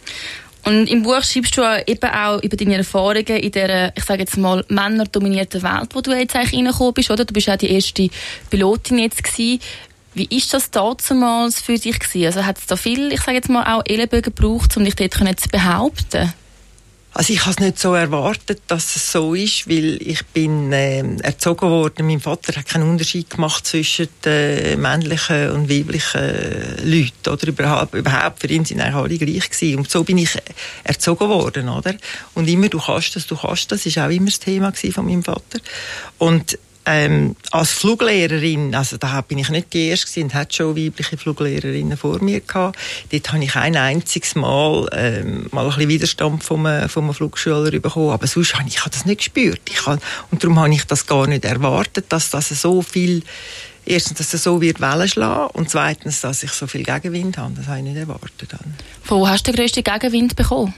Und im Buch schreibst du eben auch über deine Erfahrungen in dieser, ich sage jetzt mal, männerdominierten Welt, wo du jetzt eigentlich reingekommen bist, oder? Du bist auch die erste Pilotin jetzt gewesen. Wie ist das damals für dich gewesen? Also hat es da viel, ich sage jetzt mal, auch Ellenbögen gebraucht, um dich dort zu behaupten? Also ich habe es nicht so erwartet, dass es so ist, weil ich bin äh, erzogen worden. Mein Vater hat keinen Unterschied gemacht zwischen äh, männlichen und weiblichen äh, Leuten, oder überhaupt, überhaupt für ihn sind eigentlich alle gleich gewesen. Und so bin ich erzogen worden, oder? Und immer, du kannst das, du kannst das, ist auch immer das Thema gewesen von meinem Vater. Und Ähm, als Fluglehrerin, also da bin ich nicht die erste gewesen, hat schon weibliche Fluglehrerinnen vor mir gehabt. Dort habe ich ein einziges Mal ähm, mal ein bisschen Widerstand vom, vom Flugschüler bekommen, aber sonst habe ich, ich habe das nicht gespürt. Ich habe, und darum habe ich das gar nicht erwartet, dass das so viel, erstens, dass es so wird Wellen schlagen und zweitens, dass ich so viel Gegenwind habe. Das habe ich nicht erwartet. Von wo hast du den grössten Gegenwind bekommen?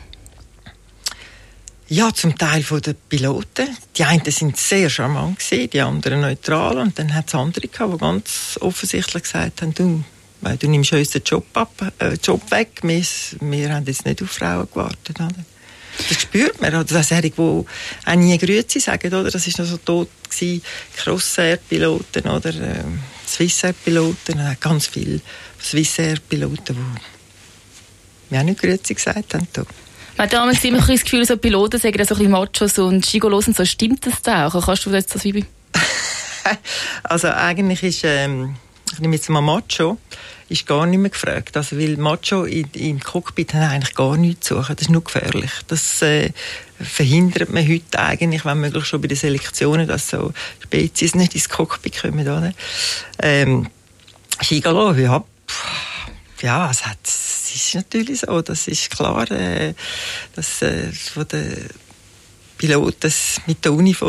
Ja, zum Teil von den Piloten. Die einen sind sehr charmant gewesen, die anderen neutral. Und dann hat es andere gehabt, die ganz offensichtlich gesagt haben, du, du nimmst uns den Job, ab, äh, Job weg, wir, wir haben jetzt nicht auf Frauen gewartet. Oder? Das spürt man. Oder das Serie, die auch nie Grüezi sagen, oder? Das war noch so tot gewesen. Crossair-Piloten oder äh, Swissair-Piloten. Ganz viele Swissair-Piloten, die mir auch nicht Grüezi gesagt haben. Da. Man hat damals immer das Gefühl, so Piloten sagen so ein bisschen Machos und Gigolos und so. Stimmt das da auch? Kannst du jetzt das wie Also eigentlich ist, ähm, ich nehme jetzt mal Macho, ist gar nicht mehr gefragt. Also, weil Macho in, im Cockpit haben eigentlich gar nichts zu suchen. Das ist nur gefährlich. Das äh, verhindert man heute eigentlich, wenn möglich schon bei den Selektionen, dass so Spezies nicht ins Cockpit kommen. Oder? Ähm, Gigolo, ja, ja, es hat, es ist natürlich so. Das ist klar, äh, dass äh, von den Piloten mit der Uniform